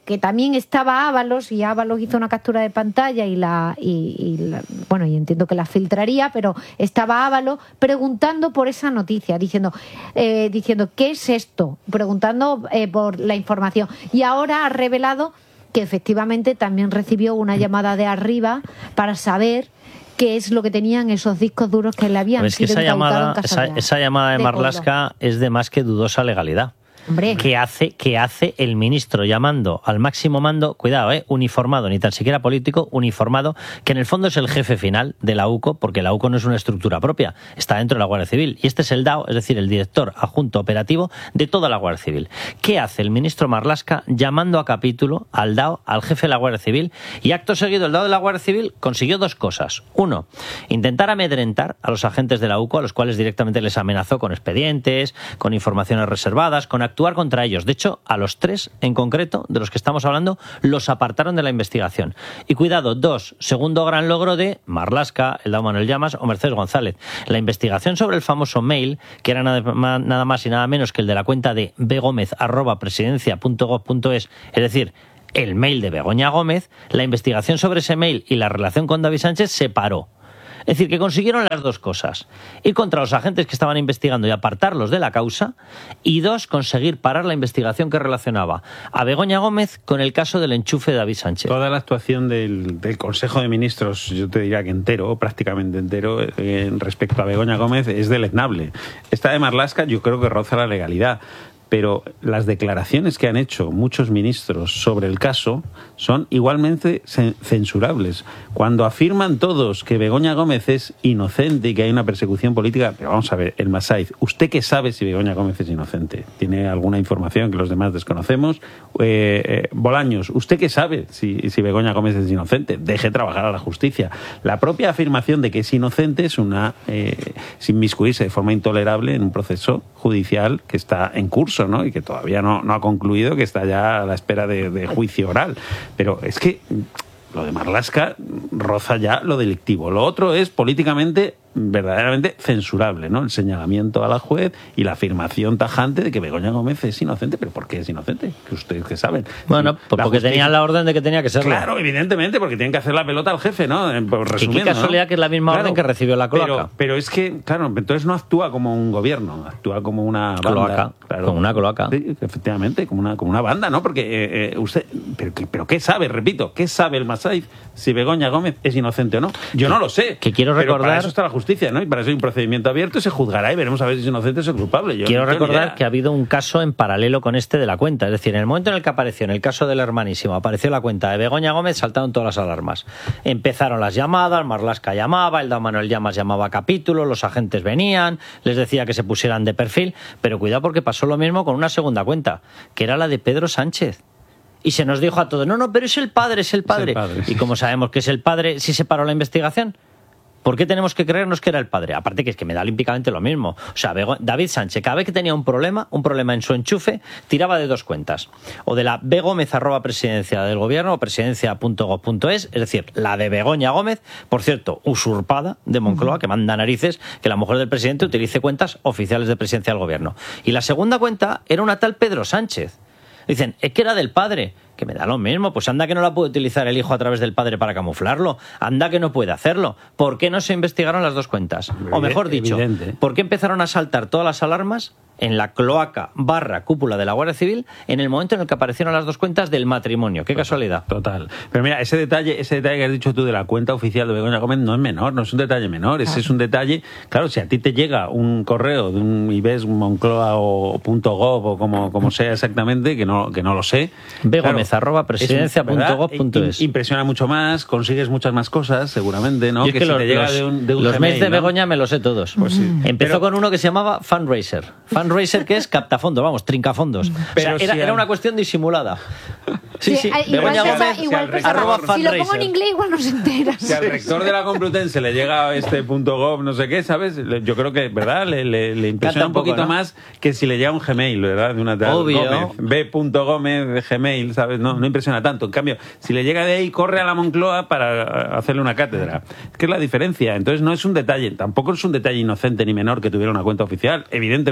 que también estaba Ábalos, y Ábalos hizo una captura de pantalla y la, y, y la bueno, y entiendo que la filtraría, pero estaba Ábalos preguntando por esa noticia, diciendo, eh, diciendo ¿qué es esto? Preguntando eh, por la información. Y ahora ha revelado que efectivamente también recibió una llamada de arriba para saber qué es lo que tenían esos discos duros que le habían es que sido esa llamada, en casa esa, de, esa llamada de, de Marlaska es de más que dudosa legalidad. Hombre. ¿Qué hace, qué hace el ministro llamando al máximo mando, cuidado, eh, uniformado, ni tan siquiera político, uniformado, que en el fondo es el jefe final de la U C O, porque la U C O no es una estructura propia, está dentro de la Guardia Civil, y este es el D A O, es decir, el director adjunto operativo de toda la Guardia Civil. ¿Qué hace el ministro Marlaska llamando a capítulo al D A O, al jefe de la Guardia Civil? Y acto seguido el D A O de la Guardia Civil consiguió dos cosas. Uno, intentar amedrentar a los agentes de la U C O, a los cuales directamente les amenazó con expedientes, con informaciones reservadas, con actuar contra ellos. De hecho, a los tres en concreto, de los que estamos hablando, los apartaron de la investigación. Y cuidado, dos, segundo gran logro de Marlaska, el D A O Manuel Llamas o Mercedes González. La investigación sobre el famoso mail, que era nada, nada más y nada menos que el de la cuenta de begomez arroba presidencia punto gov punto es, es decir, el mail de Begoña Gómez, la investigación sobre ese mail y la relación con David Sánchez se paró. Es decir, que consiguieron las dos cosas. Ir contra los agentes que estaban investigando y apartarlos de la causa. Y dos, conseguir parar la investigación que relacionaba a Begoña Gómez con el caso del enchufe de David Sánchez. Toda la actuación del, del Consejo de Ministros, yo te diría que entero, prácticamente entero, eh, respecto a Begoña Gómez es deleznable. Esta de Marlaska yo creo que roza la legalidad. Pero las declaraciones que han hecho muchos ministros sobre el caso son igualmente censurables. Cuando afirman todos que Begoña Gómez es inocente y que hay una persecución política, pero vamos a ver, el Masaiz, ¿usted qué sabe si Begoña Gómez es inocente? ¿Tiene alguna información que los demás desconocemos? Eh, eh, Bolaños, ¿usted qué sabe si, si Begoña Gómez es inocente? Deje trabajar a la justicia. La propia afirmación de que es inocente es una eh, es inmiscuirse de forma intolerable en un proceso judicial que está en curso, ¿no? Y que todavía no, no ha concluido, que está ya a la espera de, de juicio oral. Pero es que lo de Marlaska roza ya lo delictivo. Lo otro es políticamente verdaderamente censurable, ¿no? El señalamiento a la juez y la afirmación tajante de que Begoña Gómez es inocente. ¿Pero por qué es inocente? Que ustedes que saben. Bueno, pues porque justicia... tenían la orden de que tenía que serlo. Claro, evidentemente, porque tienen que hacer la pelota al jefe, ¿no? Y qué casualidad, ¿no? Que es la misma claro, orden que recibió la cloaca. Pero, pero es que, claro, entonces no actúa como un gobierno, actúa como una banda. Cloaca, claro. Como una cloaca. Sí, efectivamente, como una, como una banda, ¿no? Porque eh, eh, usted... Pero, pero ¿qué sabe? Repito, ¿qué sabe el Masaiz si Begoña Gómez es inocente o no? Yo no lo sé. Que quiero recordar... Pero para eso está la justicia, ¿no? Y para eso hay un procedimiento abierto y se juzgará y veremos a ver si es inocente o es culpable. Yo quiero no recordar que ha habido un caso en paralelo con este de la cuenta. Es decir, en el momento en el que apareció, en el caso del hermanísimo, apareció la cuenta de Begoña Gómez, saltaron todas las alarmas. Empezaron las llamadas, Marlaska llamaba, el D A O Manuel Llamas llamaba a capítulo, los agentes venían, les decía que se pusieran de perfil, pero cuidado porque pasó lo mismo con una segunda cuenta, que era la de Pedro Sánchez. Y se nos dijo a todos, no, no, pero es el padre, es el padre. Es el padre. Y como sabemos que es el padre, si se paró la investigación, ¿por qué tenemos que creernos que era el padre? Aparte que es que me da olímpicamente lo mismo. O sea, David Sánchez, cada vez que tenía un problema, un problema en su enchufe, tiraba de dos cuentas. O de la begomez arroba presidencia del gobierno o presidencia punto gov punto es, es decir, la de Begoña Gómez, por cierto, usurpada de Moncloa, uh-huh. que manda narices que la mujer del presidente utilice cuentas oficiales de presidencia del gobierno. Y la segunda cuenta era una tal Pedro Sánchez. Dicen, es que era del padre, que me da lo mismo, pues anda que no la puede utilizar el hijo a través del padre para camuflarlo, anda que no puede hacerlo. ¿Por qué no se investigaron las dos cuentas? O mejor dicho, evidente. ¿Por qué empezaron a saltar todas las alarmas en la cloaca barra cúpula de la Guardia Civil en el momento en el que aparecieron las dos cuentas del matrimonio? Qué total, casualidad. Total. Pero mira, ese detalle, ese detalle que has dicho tú de la cuenta oficial de Begoña Gómez no es menor, no es un detalle menor, ese ah. es un detalle, claro, si a ti te llega un correo de un Ibes, Moncloa o .gov o como, como sea exactamente, que no, que no lo sé. Begomez claro, arroba presidencia punto gov punto es. Impresiona mucho más, consigues muchas más cosas, seguramente, ¿no? Y es que, que si los, te llega los, de un, de un los Gmail, mails de ¿no? Begoña me los sé todos. Pues sí. Empezó Pero, con uno que se llamaba Fundraiser. Fundraiser, que es captafondos, vamos, trincafondos. Pero o sea, era, si era una cuestión disimulada. Sí, sí. sí. Igual Begoña pesa, Gómez, igual pesa, arroba si lo pongo en inglés igual no se entera. Si al rector de la Complutense le llega este punto .gov, no sé qué, ¿sabes? Yo creo que, ¿verdad? Le, le, le impresiona un, un poquito poco, ¿no? más que si le llega un Gmail, ¿verdad? De una tal Obvio. B. Gómez de Gmail, ¿sabes? No, no impresiona tanto. En cambio, si le llega de ahí, corre a la Moncloa para hacerle una cátedra. ¿Qué es la diferencia? Entonces no es un detalle, tampoco es un detalle inocente ni menor que tuviera una cuenta oficial, evidentemente Totalmente.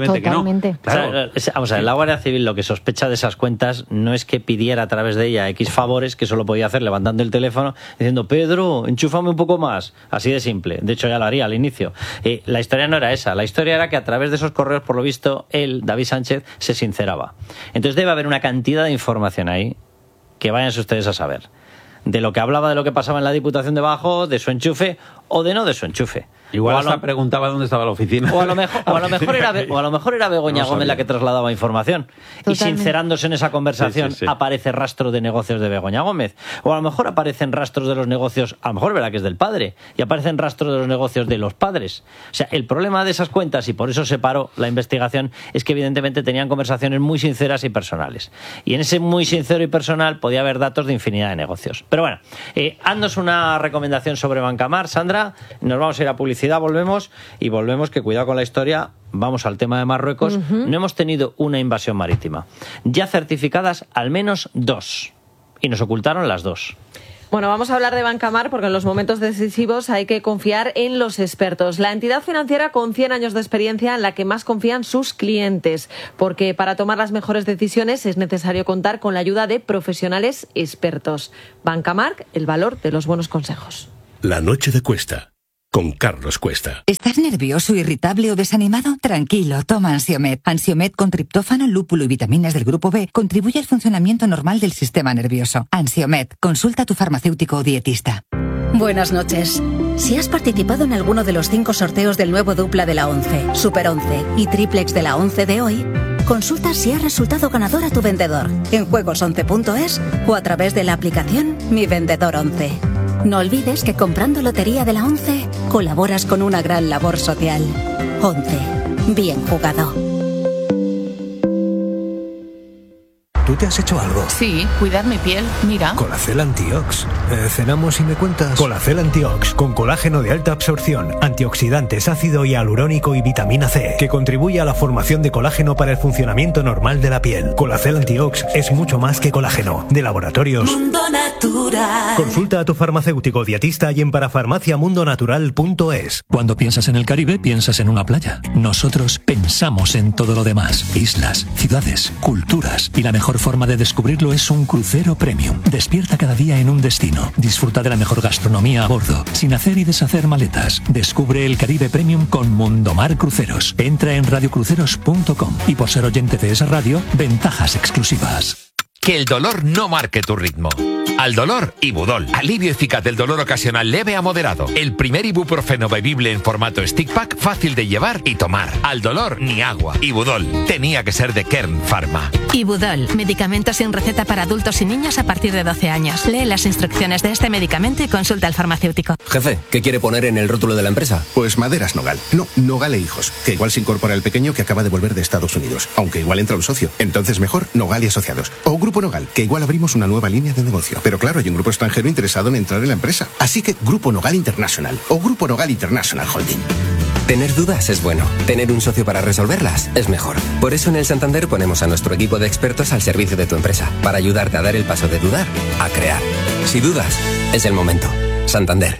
Exactamente. Claro. O sea, es- vamos a ver, la Guardia Civil lo que sospecha de esas cuentas no es que pidiera a través de ella X favores, que solo podía hacer levantando el teléfono diciendo, Pedro, enchúfame un poco más. Así de simple. De hecho, ya lo haría al inicio. Eh, la historia no era esa. La historia era que a través de esos correos, por lo visto, él, David Sánchez, se sinceraba. Entonces debe haber una cantidad de información ahí que váyanse ustedes a saber. De lo que hablaba de lo que pasaba en la Diputación de Bajo, de su enchufe o de no de su enchufe. Igual O a hasta lo- preguntaba dónde estaba la oficina. O a lo mejor, o a lo mejor, era, Be- o a lo mejor era Begoña No Gómez la sabía. que trasladaba información. Y Totalmente. sincerándose en esa conversación, Sí, sí, sí. aparece rastro de negocios de Begoña Gómez. O a lo mejor aparecen rastros de los negocios, a lo mejor verá que es del padre, y aparecen rastros de los negocios de los padres. O sea, el problema de esas cuentas, y por eso se paró la investigación, es que evidentemente tenían conversaciones muy sinceras y personales. Y en ese muy sincero y personal podía haber datos de infinidad de negocios. Pero bueno, eh, haznos una recomendación sobre Bancamar, Sandra. Nos vamos a ir a publicidad, volvemos. Y volvemos, que cuidado con la historia, vamos al tema de Marruecos. Ujú. No hemos tenido una invasión marítima. Ya certificadas al menos dos. Y nos ocultaron las dos. Bueno, vamos a hablar de Bancamar porque en los momentos decisivos hay que confiar en los expertos. La entidad financiera con cien años de experiencia en la que más confían sus clientes, porque para tomar las mejores decisiones es necesario contar con la ayuda de profesionales expertos. Bancamar, el valor de los buenos consejos. La noche de Cuesta, con Carlos Cuesta. ¿Estás nervioso, irritable o desanimado? Tranquilo, toma Ansiomed. Ansiomed con triptófano, lúpulo y vitaminas del grupo B contribuye al funcionamiento normal del sistema nervioso. Ansiomed, consulta a tu farmacéutico o dietista. Buenas noches. Si has participado en alguno de los cinco sorteos del nuevo dupla de la once, Super once y triplex de la once de hoy, consulta si ha resultado ganador a tu vendedor en juegos once punto es o a través de la aplicación Mi Vendedor once. No olvides que comprando Lotería de la once colaboras con una gran labor social. once. Bien jugado. ¿Tú te has hecho algo? Sí, cuidar mi piel. Mira. Colacel Antiox. Eh, ¿Cenamos y me cuentas? Colacel Antiox, con colágeno de alta absorción, antioxidantes, ácido hialurónico y vitamina C, que contribuye a la formación de colágeno para el funcionamiento normal de la piel. Colacel Antiox es mucho más que colágeno. De laboratorios. Mundo Natural. Consulta a tu farmacéutico dietista y en parafarmaciamundonatural punto es. Cuando piensas en el Caribe, piensas en una playa. Nosotros pensamos en todo lo demás. Islas, ciudades, culturas. Y la mejor forma de descubrirlo es un crucero premium. Despierta cada día en un destino. Disfruta de la mejor gastronomía a bordo, sin hacer y deshacer maletas. Descubre el Caribe Premium con Mundomar Cruceros. Entra en radio cruceros punto com y por ser oyente de esa radio, ventajas exclusivas. Que el dolor no marque tu ritmo. Al dolor, Ibudol. Alivio eficaz del dolor ocasional leve a moderado. El primer ibuprofeno bebible en formato stick pack, fácil de llevar y tomar. Al dolor, ni agua. Ibudol. Tenía que ser de Kern Pharma. Ibudol, medicamento sin receta para adultos y niños a partir de doce años. Lee las instrucciones de este medicamento y consulta al farmacéutico. Jefe, ¿qué quiere poner en el rótulo de la empresa? Pues Maderas Nogal. No, Nogal e Hijos. Que igual se incorpora el pequeño que acaba de volver de Estados Unidos. Aunque igual entra un socio. Entonces mejor Nogal y Asociados. O Grupo Nogal, que igual abrimos una nueva línea de negocio. Pero claro, hay un grupo extranjero interesado en entrar en la empresa. Así que Grupo Nogal International o Grupo Nogal International Holding. Tener dudas es bueno. Tener un socio para resolverlas es mejor. Por eso en el Santander ponemos a nuestro equipo de expertos al servicio de tu empresa. Para ayudarte a dar el paso de dudar a crear. Si dudas, es el momento. Santander.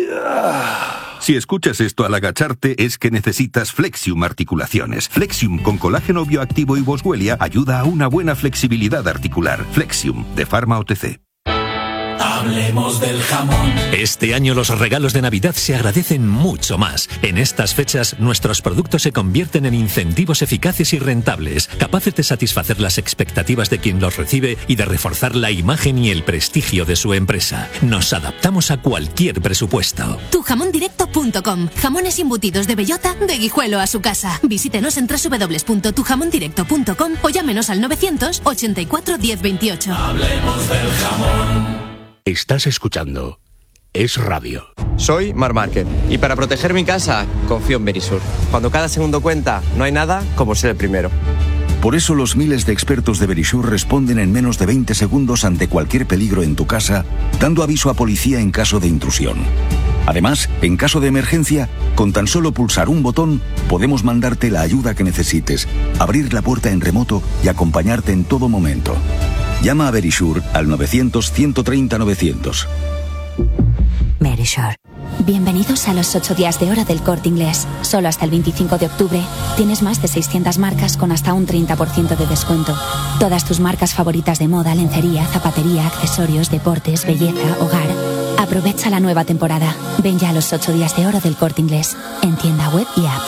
Si escuchas esto al agacharte es que necesitas Flexium Articulaciones. Flexium con colágeno bioactivo y boswellia ayuda a una buena flexibilidad articular. Flexium de Pharma O T C. Hablemos del jamón. Este año los regalos de Navidad se agradecen mucho más. En estas fechas, nuestros productos se convierten en incentivos eficaces y rentables, capaces de satisfacer las expectativas de quien los recibe y de reforzar la imagen y el prestigio de su empresa. Nos adaptamos a cualquier presupuesto. tu jamón directo punto com. Jamones embutidos de bellota, de Guijuelo a su casa. Visítenos en doble u doble u doble u punto tu jamón directo punto com o llámenos al novecientos ochenta y cuatro diez veintiocho. Hablemos del jamón. Estás escuchando Es Radio. Soy Mar Márquez y para proteger mi casa confío en Verisur. Cuando cada segundo cuenta, no hay nada como ser el primero. Por eso los miles de expertos de Verisur responden en menos de veinte segundos ante cualquier peligro en tu casa, dando aviso a policía en caso de intrusión. Además, en caso de emergencia, con tan solo pulsar un botón, podemos mandarte la ayuda que necesites, abrir la puerta en remoto y acompañarte en todo momento. Llama a Verisur al novecientos ciento treinta novecientos. Verisur. Bienvenidos a los ocho días de oro del Corte Inglés. Solo hasta el veinticinco de octubre tienes más de seiscientas marcas con hasta un treinta por ciento de descuento. Todas tus marcas favoritas de moda, lencería, zapatería, accesorios, deportes, belleza, hogar. Aprovecha la nueva temporada. Ven ya a los ocho días de oro del Corte Inglés, en tienda web y app.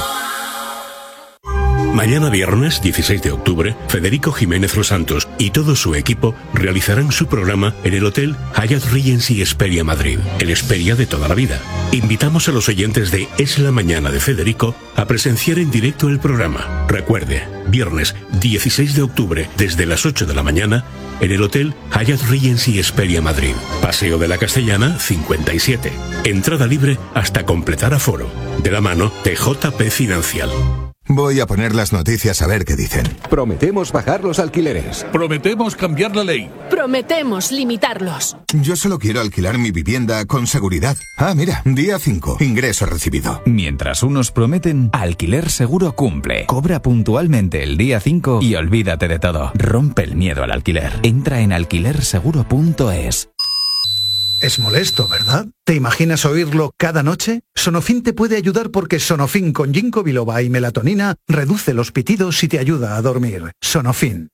Mañana viernes dieciséis de octubre, Federico Jiménez Los Santos y todo su equipo realizarán su programa en el Hotel Hyatt Regency Hesperia Madrid, el Hesperia de toda la vida. Invitamos a los oyentes de Es la Mañana de Federico a presenciar en directo el programa. Recuerde, viernes dieciséis de octubre desde las ocho de la mañana en el Hotel Hyatt Regency Hesperia Madrid, Paseo de la Castellana cincuenta y siete. Entrada libre hasta completar aforo. De la mano de J P Financial. Voy a poner las noticias a ver qué dicen. Prometemos bajar los alquileres. Prometemos cambiar la ley. Prometemos limitarlos. Yo solo quiero alquilar mi vivienda con seguridad. Ah, mira, día cinco, ingreso recibido. Mientras unos prometen, Alquiler Seguro cumple. Cobra puntualmente el día cinco y olvídate de todo. Rompe el miedo al alquiler. Entra en alquiler seguro punto es. Es molesto, ¿verdad? ¿Te imaginas oírlo cada noche? Sonofin te puede ayudar porque Sonofin con ginkgo biloba y melatonina reduce los pitidos y te ayuda a dormir. Sonofin.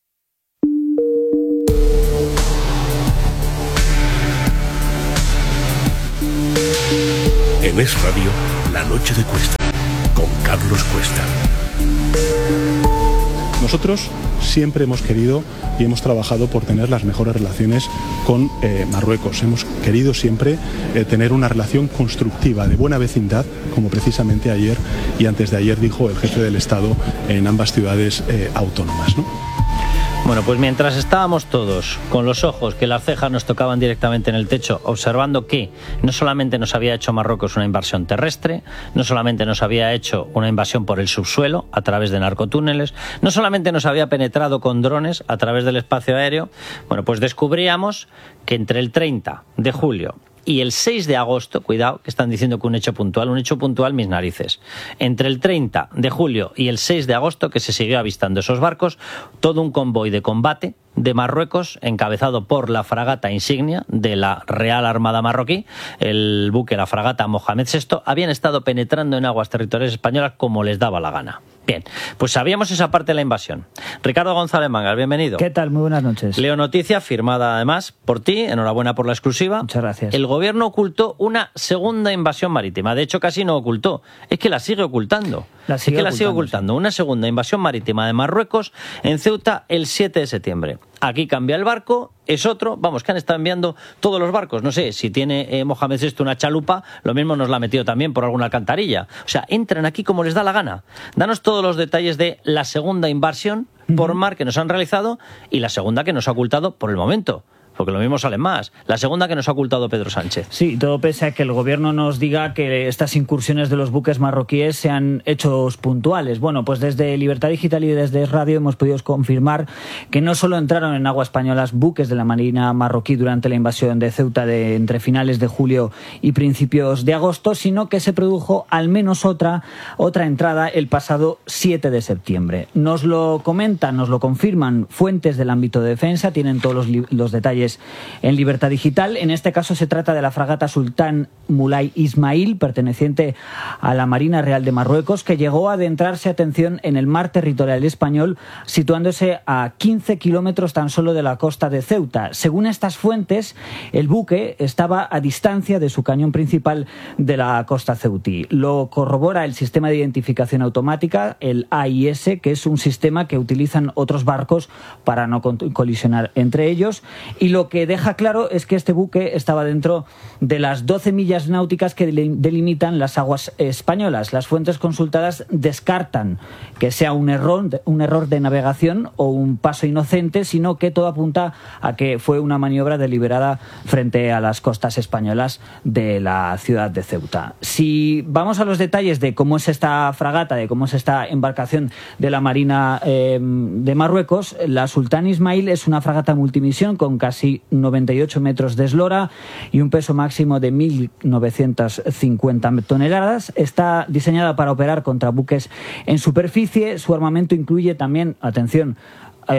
En Es Radio, La Noche de Cuesta, con Carlos Cuesta. Nosotros siempre hemos querido y hemos trabajado por tener las mejores relaciones con eh, Marruecos. Hemos querido siempre eh, tener una relación constructiva, de buena vecindad, como precisamente ayer y antes de ayer dijo el jefe del Estado en ambas ciudades eh, autónomas, ¿no? Bueno, pues mientras estábamos todos con los ojos que las cejas nos tocaban directamente en el techo, observando que no solamente nos había hecho Marruecos una invasión terrestre, no solamente nos había hecho una invasión por el subsuelo a través de narcotúneles, no solamente nos había penetrado con drones a través del espacio aéreo, bueno, pues descubríamos que entre el treinta de julio y el seis de agosto, cuidado, que están diciendo que un hecho puntual, un hecho puntual, mis narices. Entre el treinta de julio y el seis de agosto, que se siguió avistando esos barcos, todo un convoy de combate de Marruecos, encabezado por la fragata insignia de la Real Armada marroquí, el buque, la fragata Mohamed sexto, habían estado penetrando en aguas territoriales españolas como les daba la gana. Bien, pues sabíamos esa parte de la invasión. Ricardo González Mangas, bienvenido. ¿Qué tal? Muy buenas noches. Leo noticia, firmada además por ti, enhorabuena por la exclusiva. Muchas gracias. El gobierno ocultó una segunda invasión marítima. De hecho, casi no ocultó, es que la sigue ocultando. La sigue es que la ocultando, sigue ocultando. Sí. Una segunda invasión marítima de Marruecos en Ceuta el siete de septiembre. Aquí cambia el barco, es otro, vamos, que han estado enviando todos los barcos. No sé, si tiene eh, Mohamed sexto una chalupa, lo mismo nos la ha metido también por alguna alcantarilla. O sea, entran aquí como les da la gana. Danos todos los detalles de la segunda invasión por mar que nos han realizado y la segunda que nos ha ocultado por el momento. Porque lo mismo sale más. La segunda que nos ha ocultado Pedro Sánchez. Sí, todo pese a que el gobierno nos diga que estas incursiones de los buques marroquíes sean hechos puntuales. Bueno, pues desde Libertad Digital y desde Radio hemos podido confirmar que no solo entraron en aguas españolas buques de la Marina marroquí durante la invasión de Ceuta de entre finales de julio y principios de agosto, sino que se produjo al menos otra, otra entrada el pasado siete de septiembre. Nos lo comentan, nos lo confirman fuentes del ámbito de defensa, tienen todos los, los detalles en Libertad Digital. En este caso se trata de la fragata Sultán Mulay Ismail, perteneciente a la Marina Real de Marruecos, que llegó a adentrarse, atención, en el mar territorial español, situándose a quince kilómetros tan solo de la costa de Ceuta. Según estas fuentes, el buque estaba a distancia de su cañón principal de la costa ceutí. Lo corrobora el sistema de identificación automática, el A I S, que es un sistema que utilizan otros barcos para no colisionar entre ellos, y lo que deja claro es que este buque estaba dentro de las doce millas náuticas que delimitan las aguas españolas. Las fuentes consultadas descartan que sea un error, un error de navegación o un paso inocente, sino que todo apunta a que fue una maniobra deliberada frente a las costas españolas de la ciudad de Ceuta. Si vamos a los detalles de cómo es esta fragata, de cómo es esta embarcación de la Marina eh, de Marruecos, la Sultán Ismail es una fragata multimisión con casi noventa y ocho metros de eslora y un peso máximo de mil novecientas cincuenta toneladas. Está diseñada para operar contra buques en superficie. Su armamento incluye también, atención, eh,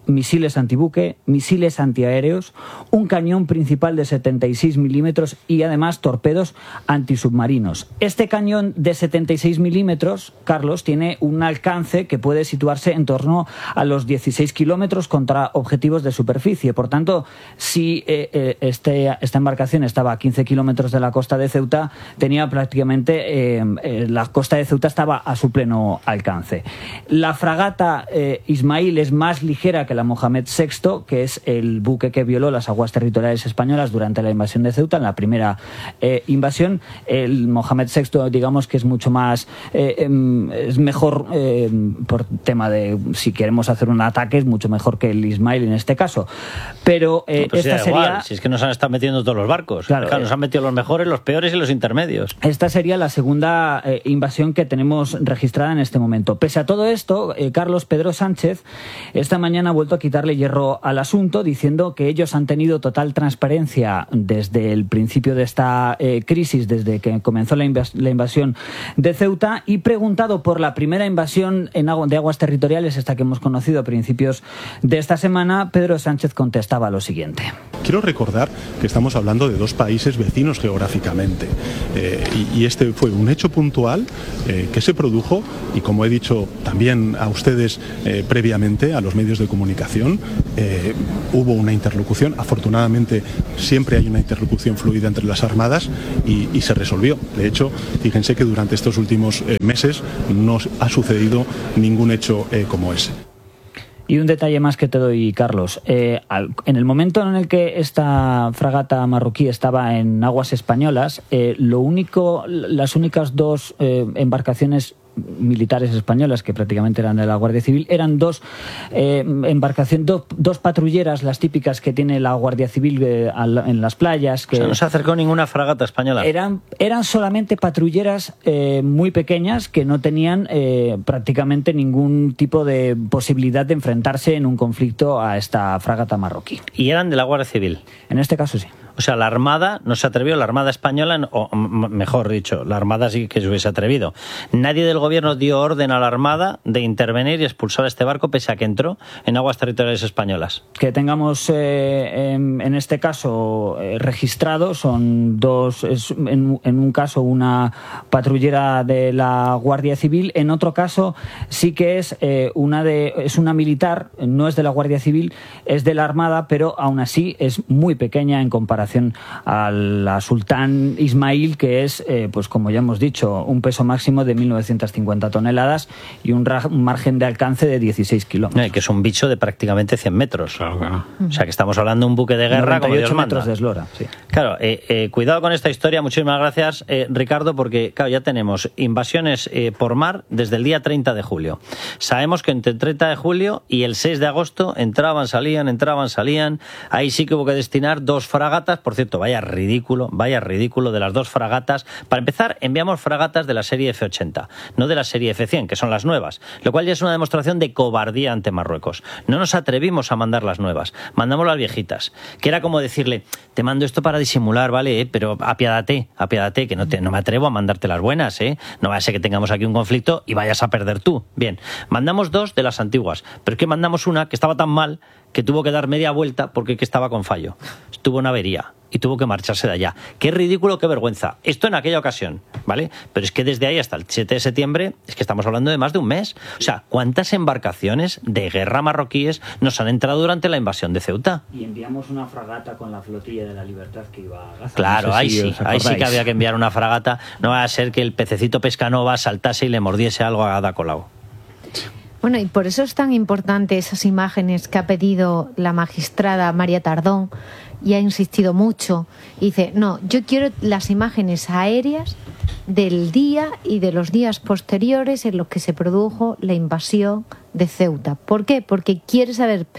misiles antibuque, misiles antiaéreos, un cañón principal de setenta y seis milímetros y además torpedos antisubmarinos. Este cañón de setenta y seis milímetros, Carlos, tiene un alcance que puede situarse en torno a los dieciséis kilómetros contra objetivos de superficie. Por tanto, si eh, eh, este, esta embarcación estaba a quince kilómetros de la costa de Ceuta, tenía prácticamente, eh, eh, la costa de Ceuta estaba a su pleno alcance. La fragata eh, Ismail es más ligera que la Mohamed sexto, que es el buque que violó las aguas territoriales españolas durante la invasión de Ceuta, en la primera eh, invasión. El Mohamed sexto, digamos que es mucho más, eh, eh, es mejor eh, por tema de si queremos hacer un ataque, es mucho mejor que el Ismail en este caso. Pero eh, no, pues esta sí, sería... igual, si es que nos han estado metiendo todos los barcos. Claro, claro, eh, nos han metido los mejores, los peores y los intermedios. Esta sería la segunda eh, invasión que tenemos registrada en este momento. Pese a todo esto, eh, Carlos, Pedro Sánchez esta mañana ha vuelto a quitarle hierro al asunto, diciendo que ellos han tenido total transparencia desde el principio de esta eh, crisis, desde que comenzó la, invas la invasión de Ceuta, y preguntado por la primera invasión en agu de aguas territoriales, esta que hemos conocido a principios de esta semana, Pedro Sánchez contestaba lo siguiente. Quiero recordar que estamos hablando de dos países vecinos geográficamente eh, y, y este fue un hecho puntual eh, que se produjo y, como he dicho también a ustedes eh, previamente, a los medios de comunicación, eh, hubo una interlocución. Afortunadamente siempre hay una interlocución fluida entre las armadas y, y se resolvió. De hecho, fíjense que durante estos últimos eh, meses no ha sucedido ningún hecho eh, como ese. Y un detalle más que te doy, Carlos. Eh, al, en el momento en el que esta fragata marroquí estaba en aguas españolas, eh, lo único, las únicas dos eh, embarcaciones militares españolas, que prácticamente eran de la Guardia Civil, eran dos eh, embarcaciones, do, dos patrulleras, las típicas que tiene la Guardia Civil eh, al, en las playas. Que o sea, no se acercó ninguna fragata española. Eran, eran solamente patrulleras eh, muy pequeñas que no tenían eh, prácticamente ningún tipo de posibilidad de enfrentarse en un conflicto a esta fragata marroquí. ¿Y eran de la Guardia Civil? En este caso sí. O sea, la Armada no se atrevió, la Armada española, o mejor dicho, la Armada sí que se hubiese atrevido. Nadie del gobierno dio orden a la Armada de intervenir y expulsar a este barco, pese a que entró en aguas territoriales españolas. Que tengamos eh, en, en este caso eh, registrado, son dos, es, en, en un caso una patrullera de la Guardia Civil, en otro caso sí que es eh, una de es una militar, no es de la Guardia Civil, es de la Armada, pero aún así es muy pequeña en comparación a la Sultán Ismail, que es, eh, pues como ya hemos dicho, un peso máximo de mil novecientas cincuenta toneladas y un, un margen de alcance de dieciséis kilómetros. Eh, que es un bicho de prácticamente cien metros. Claro, claro. O sea, que estamos hablando de un buque de guerra como Dios manda. metros de eslora, sí. Claro, eh, eh, cuidado con esta historia. Muchísimas gracias, eh, Ricardo, porque claro, ya tenemos invasiones eh, por mar desde el día treinta de julio. Sabemos que entre el treinta de julio y el seis de agosto entraban, salían, entraban, salían. Ahí sí que hubo que destinar dos fragatas. Por cierto, vaya ridículo, vaya ridículo de las dos fragatas. Para empezar, enviamos fragatas de la serie F ochenta, no de la serie F cien, que son las nuevas, lo cual ya es una demostración de cobardía ante Marruecos. No nos atrevimos a mandar las nuevas, mandamos las viejitas, que era como decirle, te mando esto para disimular, ¿vale? Eh, pero apiádate, apiádate, que no, te, no me atrevo a mandarte las buenas, ¿eh? No vaya a ser que tengamos aquí un conflicto y vayas a perder tú. Bien, mandamos dos de las antiguas, pero es que mandamos una que estaba tan mal que tuvo que dar media vuelta porque que estaba con fallo. Tuvo una avería y tuvo que marcharse de allá. Qué ridículo, qué vergüenza. Esto en aquella ocasión, ¿vale? Pero es que desde ahí hasta el siete de septiembre es que estamos hablando de más de un mes. O sea, ¿cuántas embarcaciones de guerra marroquíes nos han entrado durante la invasión de Ceuta? Y enviamos una fragata con la flotilla de la Libertad que iba a Gaza. Claro, no sé ahí si sí, ahí sí que había que enviar una fragata. No va a ser que el pececito pescanova saltase y le mordiese algo a Ada Colau. Bueno, y por eso es tan importante esas imágenes que ha pedido la magistrada María Tardón y ha insistido mucho. Y dice, no, yo quiero las imágenes aéreas del día y de los días posteriores en los que se produjo la invasión de Ceuta. ¿Por qué? Porque quiere saber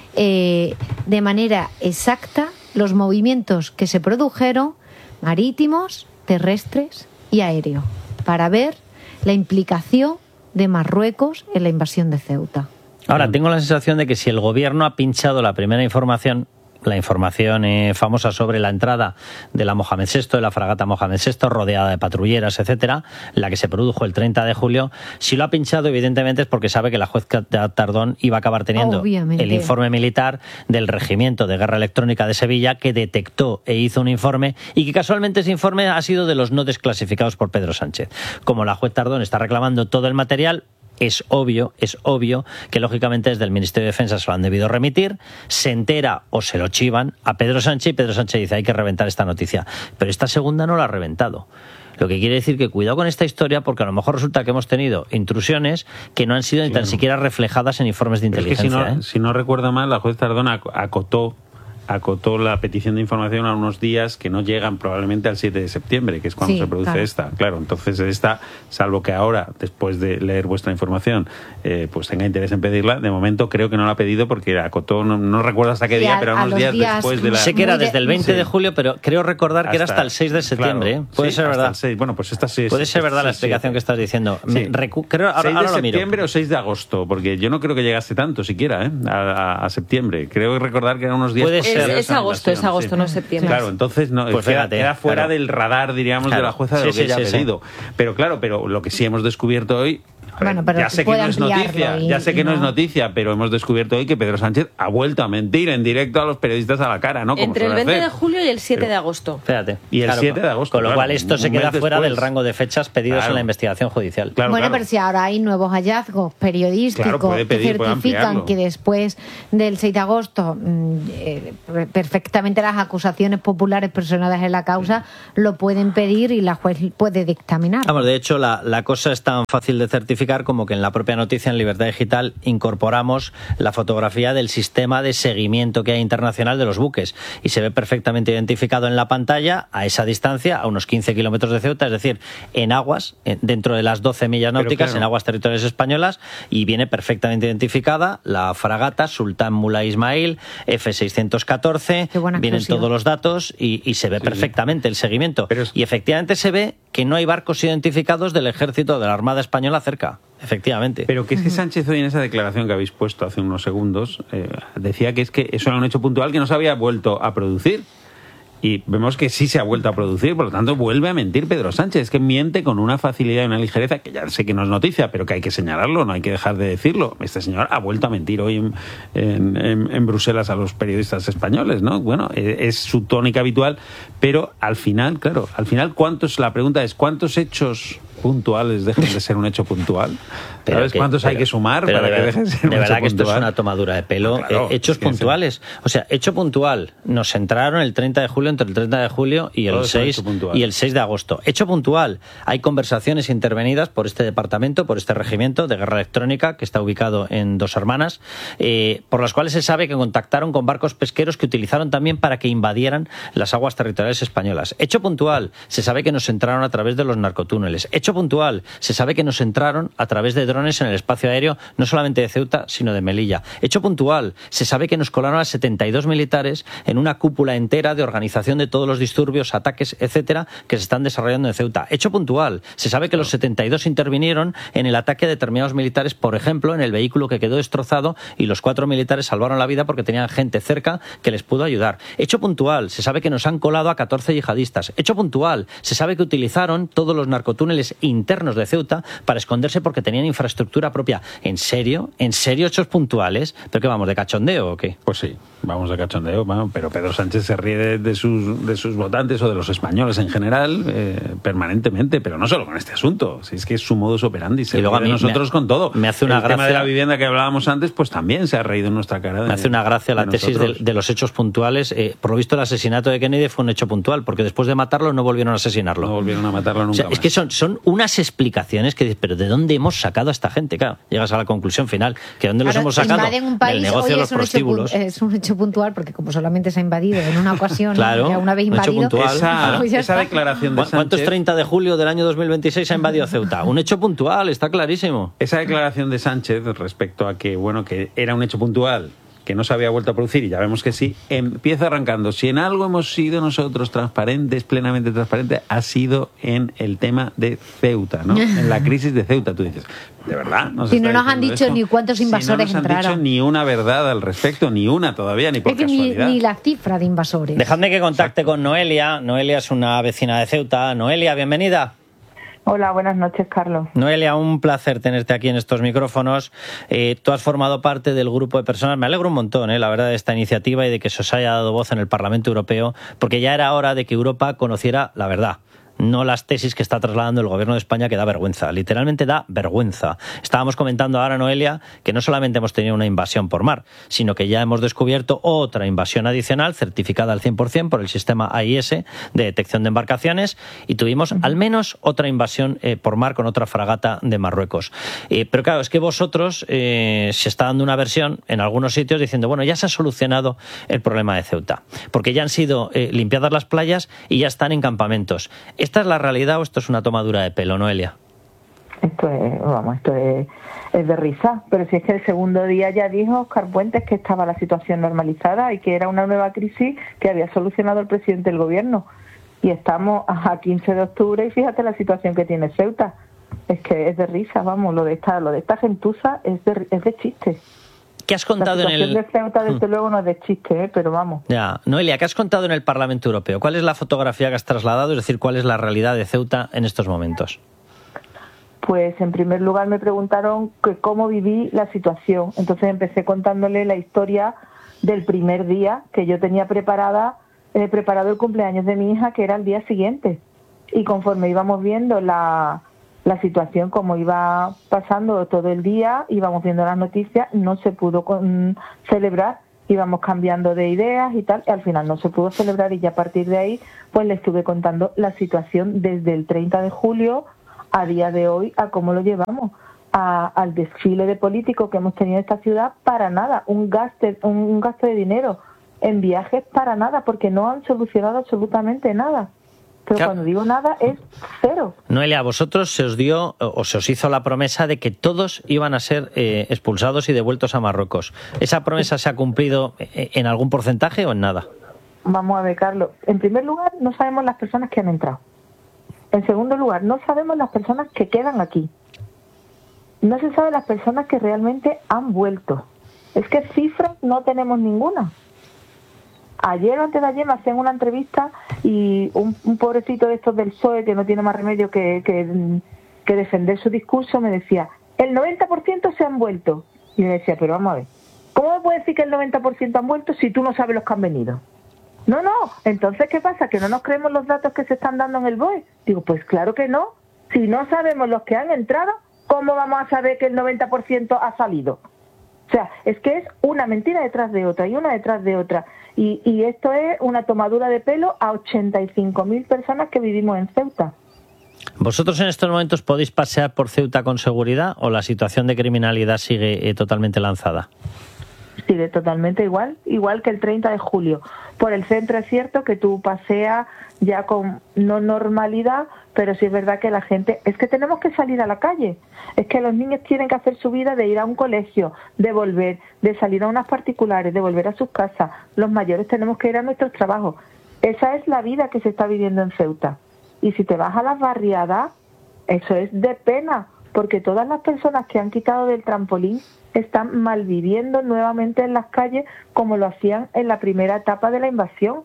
eh, de manera exacta los movimientos que se produjeron marítimos, terrestres y aéreos, para ver la implicación de Marruecos en la invasión de Ceuta. Ahora, tengo la sensación de que si el gobierno ha pinchado la primera información, la información eh, famosa sobre la entrada de la Mohamed sexto, de la fragata Mohamed sexto, rodeada de patrulleras, etcétera, la que se produjo el treinta de julio. Si lo ha pinchado, evidentemente, es porque sabe que la juez Tardón iba a acabar teniendo Obviamente. el informe militar del Regimiento de Guerra Electrónica de Sevilla, que detectó e hizo un informe, y que casualmente ese informe ha sido de los no desclasificados por Pedro Sánchez. Como la juez Tardón está reclamando todo el material, es obvio, es obvio que lógicamente desde el Ministerio de Defensa se lo han debido remitir, se entera o se lo chivan a Pedro Sánchez, y Pedro Sánchez dice hay que reventar esta noticia. Pero esta segunda no la ha reventado. Lo que quiere decir que cuidado con esta historia, porque a lo mejor resulta que hemos tenido intrusiones que no han sido ni tan siquiera reflejadas en informes de inteligencia. Es que si no, ¿eh? si no recuerdo mal, la juez Tardón acotó acotó la petición de información a unos días que no llegan probablemente al siete de septiembre, que es cuando sí, se produce claro. esta. Claro, entonces esta, salvo que ahora, después de leer vuestra información, eh, pues tenga interés en pedirla, de momento creo que no la ha pedido porque acotó, no, no recuerdo hasta qué sí, día, a, pero a unos días, días después de la... Sé que era desde el veinte sí. de julio, pero creo recordar que hasta, era hasta el seis de septiembre. Claro, ¿eh? Puede sí, ser verdad. El seis. Bueno, pues esta sí. Puede ser verdad sí, la explicación sí, que estás diciendo. Sí. Me recu- creo, ahora, ¿seis de ahora lo miro. septiembre o seis de agosto? Porque yo no creo que llegase tanto siquiera, ¿eh? a, a, a septiembre. Creo recordar que eran unos días... Puede ser. Es, es agosto. Es agosto, sí. no septiembre. Claro, entonces no, pues queda, fíjate, queda fuera claro. del radar, diríamos, claro. de la jueza de sí, lo que sí, ella sí, ha pedido. Sí. Pero claro, pero lo que sí hemos descubierto hoy, ver, bueno, pero ya sé que no es noticia, y, ya sé que no. no es noticia, pero hemos descubierto hoy que Pedro Sánchez ha vuelto a mentir en directo a los periodistas a la cara, ¿no? Como entre el veinte hacer. de julio y el siete pero, de agosto. Fíjate. Y el claro, siete de agosto. Con lo claro, cual esto se queda fuera después. del rango de fechas pedidos claro. en la investigación judicial. Claro, bueno, claro. pero si ahora hay nuevos hallazgos periodísticos claro, puede pedir, que certifican que después del seis de agosto eh, perfectamente las acusaciones populares personadas en la causa lo pueden pedir y la juez puede dictaminar. Vamos, de hecho, la, la cosa es tan fácil de certificar como que en la propia noticia en Libertad Digital incorporamos la fotografía del sistema de seguimiento que hay internacional de los buques y se ve perfectamente identificado en la pantalla a esa distancia, a unos quince kilómetros de Ceuta, es decir, en aguas, dentro de las doce millas náuticas, claro. en aguas territoriales españolas, y viene perfectamente identificada la fragata Sultán Mullah Ismail F seiscientos catorce, vienen exclusiva. todos los datos y, y se ve sí, perfectamente sí. el seguimiento. Pero es... Y efectivamente se ve que no hay barcos identificados del ejército de la Armada Española cerca. Efectivamente. Pero que es que Sánchez hoy en esa declaración que habéis puesto hace unos segundos eh, decía que es que eso era un hecho puntual que no se había vuelto a producir. Y vemos que sí se ha vuelto a producir, por lo tanto vuelve a mentir Pedro Sánchez. Es que miente con una facilidad y una ligereza que ya sé que no es noticia, pero que hay que señalarlo, no hay que dejar de decirlo. Este señor ha vuelto a mentir hoy en, en, en, en Bruselas a los periodistas españoles, ¿no? Bueno, es su tónica habitual, pero al final, claro, al final, ¿cuántos? La pregunta es, ¿cuántos hechos puntuales dejen de ser un hecho puntual? Pero ¿Sabes que, cuántos pero, hay que sumar para de que ver, dejen de ser de un verdad hecho que esto puntual? Es una tomadura de pelo. No, claro, eh, hechos puntuales. O sea, hecho puntual. Nos entraron el treinta de julio, entre el treinta de julio y el, seis, y el seis de agosto. Hecho puntual. Hay conversaciones intervenidas por este departamento, por este regimiento de guerra electrónica que está ubicado en Dos Hermanas, eh, por las cuales se sabe que contactaron con barcos pesqueros que utilizaron también para que invadieran las aguas territoriales españolas. Hecho puntual. Se sabe que nos entraron a través de los narcotúneles. Hecho puntual. Se sabe que nos entraron a través de drones en el espacio aéreo, no solamente de Ceuta, sino de Melilla. Hecho puntual. Se sabe que nos colaron a setenta y dos militares en una cúpula entera de organización de todos los disturbios, ataques, etcétera, que se están desarrollando en Ceuta. Hecho puntual. Se sabe que los setenta y dos intervinieron en el ataque a determinados militares, por ejemplo, en el vehículo que quedó destrozado, y los cuatro militares salvaron la vida porque tenían gente cerca que les pudo ayudar. Hecho puntual. Se sabe que nos han colado a catorce yihadistas. Hecho puntual. Se sabe que utilizaron todos los narcotúneles internos de Ceuta para esconderse porque tenían infraestructura propia. ¿En serio? ¿En serio hechos puntuales? ¿Pero qué vamos, de cachondeo o qué? Pues sí, vamos de cachondeo, bueno, pero Pedro Sánchez se ríe de, de, sus, de sus votantes o de los españoles en general eh, permanentemente, pero no solo con este asunto, si es que es su modus operandi, se y luego ríe de nosotros me, con todo. Me hace una El gracia, tema de la vivienda que hablábamos antes, pues también se ha reído en nuestra cara. De, me hace una gracia la tesis de, de los hechos puntuales. Eh, por lo visto el asesinato de Kennedy fue un hecho puntual, porque después de matarlo no volvieron a asesinarlo. No volvieron a matarlo nunca. O sea, más. Es que son, son unas explicaciones que dices, pero ¿de dónde hemos sacado a esta gente? Claro, llegas a la conclusión final, que ¿dónde los hemos sacado? Un país, del negocio oye, de los es prostíbulos. Un hecho, es un hecho puntual, porque como solamente se ha invadido en una ocasión, claro, ya una vez invadido, un hecho puntual. Esa, pues esa declaración de Sánchez... ¿Cuántos treinta de julio del año dos mil veintiséis ha invadido Ceuta? Un hecho puntual, está clarísimo. Esa declaración de Sánchez respecto a que, bueno, que era un hecho puntual que no se había vuelto a producir, y ya vemos que sí, empieza arrancando. Si en algo hemos sido nosotros transparentes, plenamente transparentes, ha sido en el tema de Ceuta, ¿no? En la crisis de Ceuta, tú dices, ¿de verdad? ¿Nos si está no nos han dicho esto? ni cuántos invasores si no nos entraron. han dicho ni una verdad al respecto, ni una todavía, ni por Es que ni, casualidad. ni la cifra de invasores. Dejadme que contacte con Noelia. Noelia es una vecina de Ceuta. Noelia, bienvenida. Hola, buenas noches, Carlos. Noelia, un placer tenerte aquí en estos micrófonos. Eh, tú has formado parte del grupo de personas, me alegro un montón, eh, la verdad, de esta iniciativa y de que se os haya dado voz en el Parlamento Europeo, porque ya era hora de que Europa conociera la verdad. No las tesis que está trasladando el Gobierno de España, que da vergüenza, literalmente da vergüenza. Estábamos comentando ahora, Noelia, que no solamente hemos tenido una invasión por mar, sino que ya hemos descubierto otra invasión adicional, certificada al cien por ciento por el sistema A I S de detección de embarcaciones, y tuvimos al menos otra invasión eh, por mar con otra fragata de Marruecos. Eh, pero claro, es que vosotros eh, se está dando una versión en algunos sitios diciendo, bueno, ya se ha solucionado el problema de Ceuta, porque ya han sido eh, limpiadas las playas y ya están en campamentos. ¿Esta es la realidad o esto es una tomadura de pelo, Noelia? Esto es, vamos, esto es, es de risa, pero si es que el segundo día ya dijo Óscar Puentes que estaba la situación normalizada y que era una nueva crisis que había solucionado el presidente del gobierno. Y estamos a quince de octubre y fíjate la situación que tiene Ceuta. Es que es de risa, vamos, lo de esta, lo de esta gentuza es de, es de chiste. ¿Qué has contado en el...? La situación de Ceuta, desde luego, no es de chiste, ¿eh? Pero vamos. Ya, Noelia, ¿qué has contado en el Parlamento Europeo? ¿Cuál es la fotografía que has trasladado? Es decir, ¿cuál es la realidad de Ceuta en estos momentos? Pues, en primer lugar, me preguntaron que cómo viví la situación. Entonces empecé contándole la historia del primer día que yo tenía preparada, eh, preparado el cumpleaños de mi hija, que era el día siguiente. Y conforme íbamos viendo la... la situación como iba pasando todo el día, íbamos viendo las noticias, no se pudo con, celebrar, íbamos cambiando de ideas y tal, y al final no se pudo celebrar y ya a partir de ahí pues le estuve contando la situación desde el treinta de julio a día de hoy, a cómo lo llevamos, a, al desfile de políticos que hemos tenido en esta ciudad para nada, un gasto, un, un gasto de dinero en viajes para nada, porque no han solucionado absolutamente nada. Pero claro, cuando digo nada es cero. Noelia, a vosotros se os dio o se os hizo la promesa de que todos iban a ser eh, expulsados y devueltos a Marruecos. ¿Esa promesa se ha cumplido en algún porcentaje o en nada? Vamos a ver, Carlos. En primer lugar, no sabemos las personas que han entrado. En segundo lugar, no sabemos las personas que quedan aquí. No se sabe las personas que realmente han vuelto. Es que cifras no tenemos ninguna. Ayer o antes de ayer me hacían una entrevista y un, un pobrecito de estos del P S O E que no tiene más remedio que, que, que defender su discurso me decía, el noventa por ciento se han vuelto. Y me decía, pero vamos a ver, ¿cómo me puedes decir que el noventa por ciento han vuelto si tú no sabes los que han venido? No, no, entonces ¿qué pasa? ¿Que no nos creemos los datos que se están dando en el B O E? Digo, pues claro que no. Si no sabemos los que han entrado, ¿cómo vamos a saber que el noventa por ciento ha salido? O sea, es que es una mentira detrás de otra y una detrás de otra. Y, y esto es una tomadura de pelo a ochenta y cinco mil personas que vivimos en Ceuta. ¿Vosotros en estos momentos podéis pasear por Ceuta con seguridad o la situación de criminalidad sigue eh, totalmente lanzada? Sigue totalmente igual, igual que el treinta de julio. Por el centro es cierto que tú paseas ya con no normalidad, pero sí es verdad que la gente... Es que tenemos que salir a la calle. Es que los niños tienen que hacer su vida de ir a un colegio, de volver, de salir a unas particulares, de volver a sus casas. Los mayores tenemos que ir a nuestros trabajos. Esa es la vida que se está viviendo en Ceuta. Y si te vas a las barriadas, eso es de pena, porque todas las personas que han quitado del trampolín están malviviendo nuevamente en las calles como lo hacían en la primera etapa de la invasión.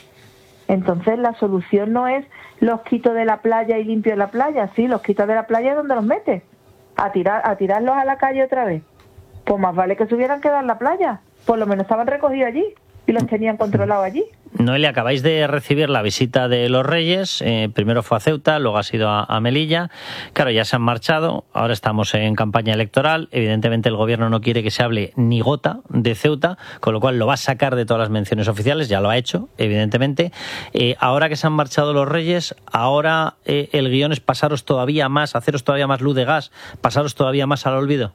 Entonces la solución no es los quito de la playa y limpio la playa, sí, los quito de la playa, ¿dónde los metes? A tirar, a tirarlos a la calle otra vez. Pues más vale que se hubieran quedado en la playa, por lo menos estaban recogidos allí y los tenían controlados allí. Noelia, acabáis de recibir la visita de los Reyes, eh, primero fue a Ceuta, luego ha sido a, a Melilla, claro, ya se han marchado, ahora estamos en campaña electoral, evidentemente el gobierno no quiere que se hable ni gota de Ceuta, con lo cual lo va a sacar de todas las menciones oficiales, ya lo ha hecho, evidentemente. Eh, ahora que se han marchado los Reyes, ahora eh, el guión es pasaros todavía más, haceros todavía más luz de gas, pasaros todavía más al olvido.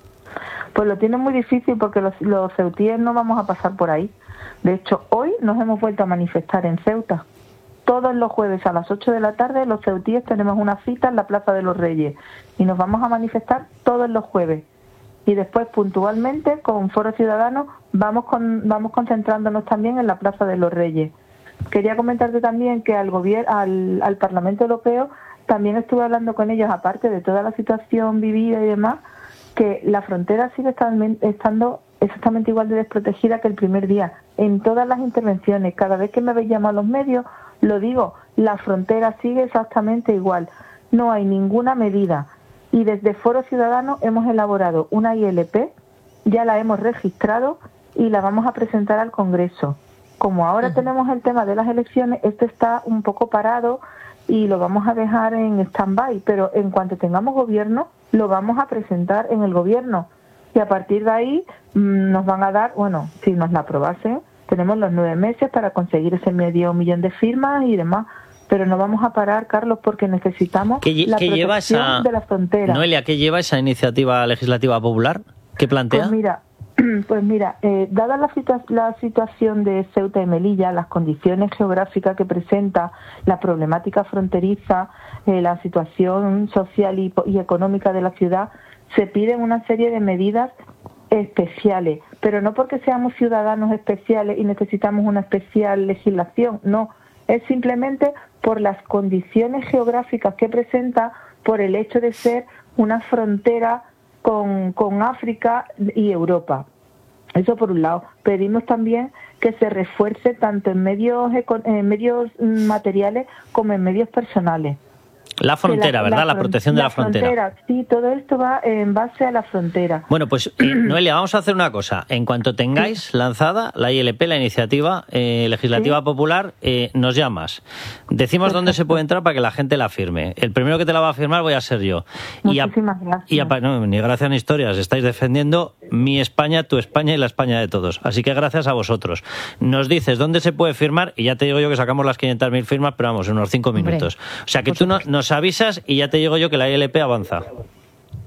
Pues lo tienen muy difícil porque los, los ceutíes no vamos a pasar por ahí. De hecho, hoy nos hemos vuelto a manifestar en Ceuta. Todos los jueves a las ocho de la tarde los ceutíes tenemos una cita en la Plaza de los Reyes y nos vamos a manifestar todos los jueves. y después puntualmente con Foro Ciudadano vamos con, vamos concentrándonos también en la Plaza de los Reyes. Quería comentarte también que al gobierno, al, al Parlamento Europeo también estuve hablando con ellos, aparte de toda la situación vivida y demás, que la frontera sigue estando exactamente igual de desprotegida que el primer día. En todas las intervenciones, cada vez que me habéis llamado a los medios, lo digo, la frontera sigue exactamente igual. No hay ninguna medida. Y desde Foro Ciudadano hemos elaborado una I L P, ya la hemos registrado y la vamos a presentar al Congreso. Como ahora uh-huh. tenemos el tema de las elecciones, esto está un poco parado y lo vamos a dejar en stand-by, pero en cuanto tengamos gobierno, lo vamos a presentar en el gobierno. Y a partir de ahí mmm, nos van a dar, bueno, si nos la aprobasen, tenemos los nueve meses para conseguir ese medio millón de firmas y demás. Pero no vamos a parar, Carlos, porque necesitamos ¿Qué, la ¿qué lleva protección esa, de la frontera. Noelia, ¿qué lleva esa iniciativa legislativa popular? ¿Qué plantea? Pues mira, pues mira eh, dada la, situa- la situación de Ceuta y Melilla, las condiciones geográficas que presenta, la problemática fronteriza, eh, la situación social y, y económica de la ciudad, se piden una serie de medidas especiales, pero no porque seamos ciudadanos especiales y necesitamos una especial legislación, no, es simplemente por las condiciones geográficas que presenta, por el hecho de ser una frontera con, con África y Europa. Eso por un lado. Pedimos también que se refuerce tanto en medios, en medios materiales como en medios personales. La frontera, la, ¿verdad? La, la protección de la, la frontera. frontera. Sí, todo esto va en base a la frontera. Bueno, pues, eh, Noelia, vamos a hacer una cosa. En cuanto tengáis sí. lanzada la I L P, la iniciativa eh, legislativa sí. popular, eh, nos llamas. Decimos Perfecto. dónde se puede entrar para que la gente la firme. El primero que te la va a firmar voy a ser yo. Muchísimas y a, gracias. Y a, no, ni gracias ni historias. Estáis defendiendo mi España, tu España y la España de todos. Así que gracias a vosotros. Nos dices dónde se puede firmar y ya te digo yo que sacamos las quinientas mil firmas, pero vamos, en unos cinco minutos. O sea que Por tú no, nos avisas y ya te digo yo que la I L P avanza.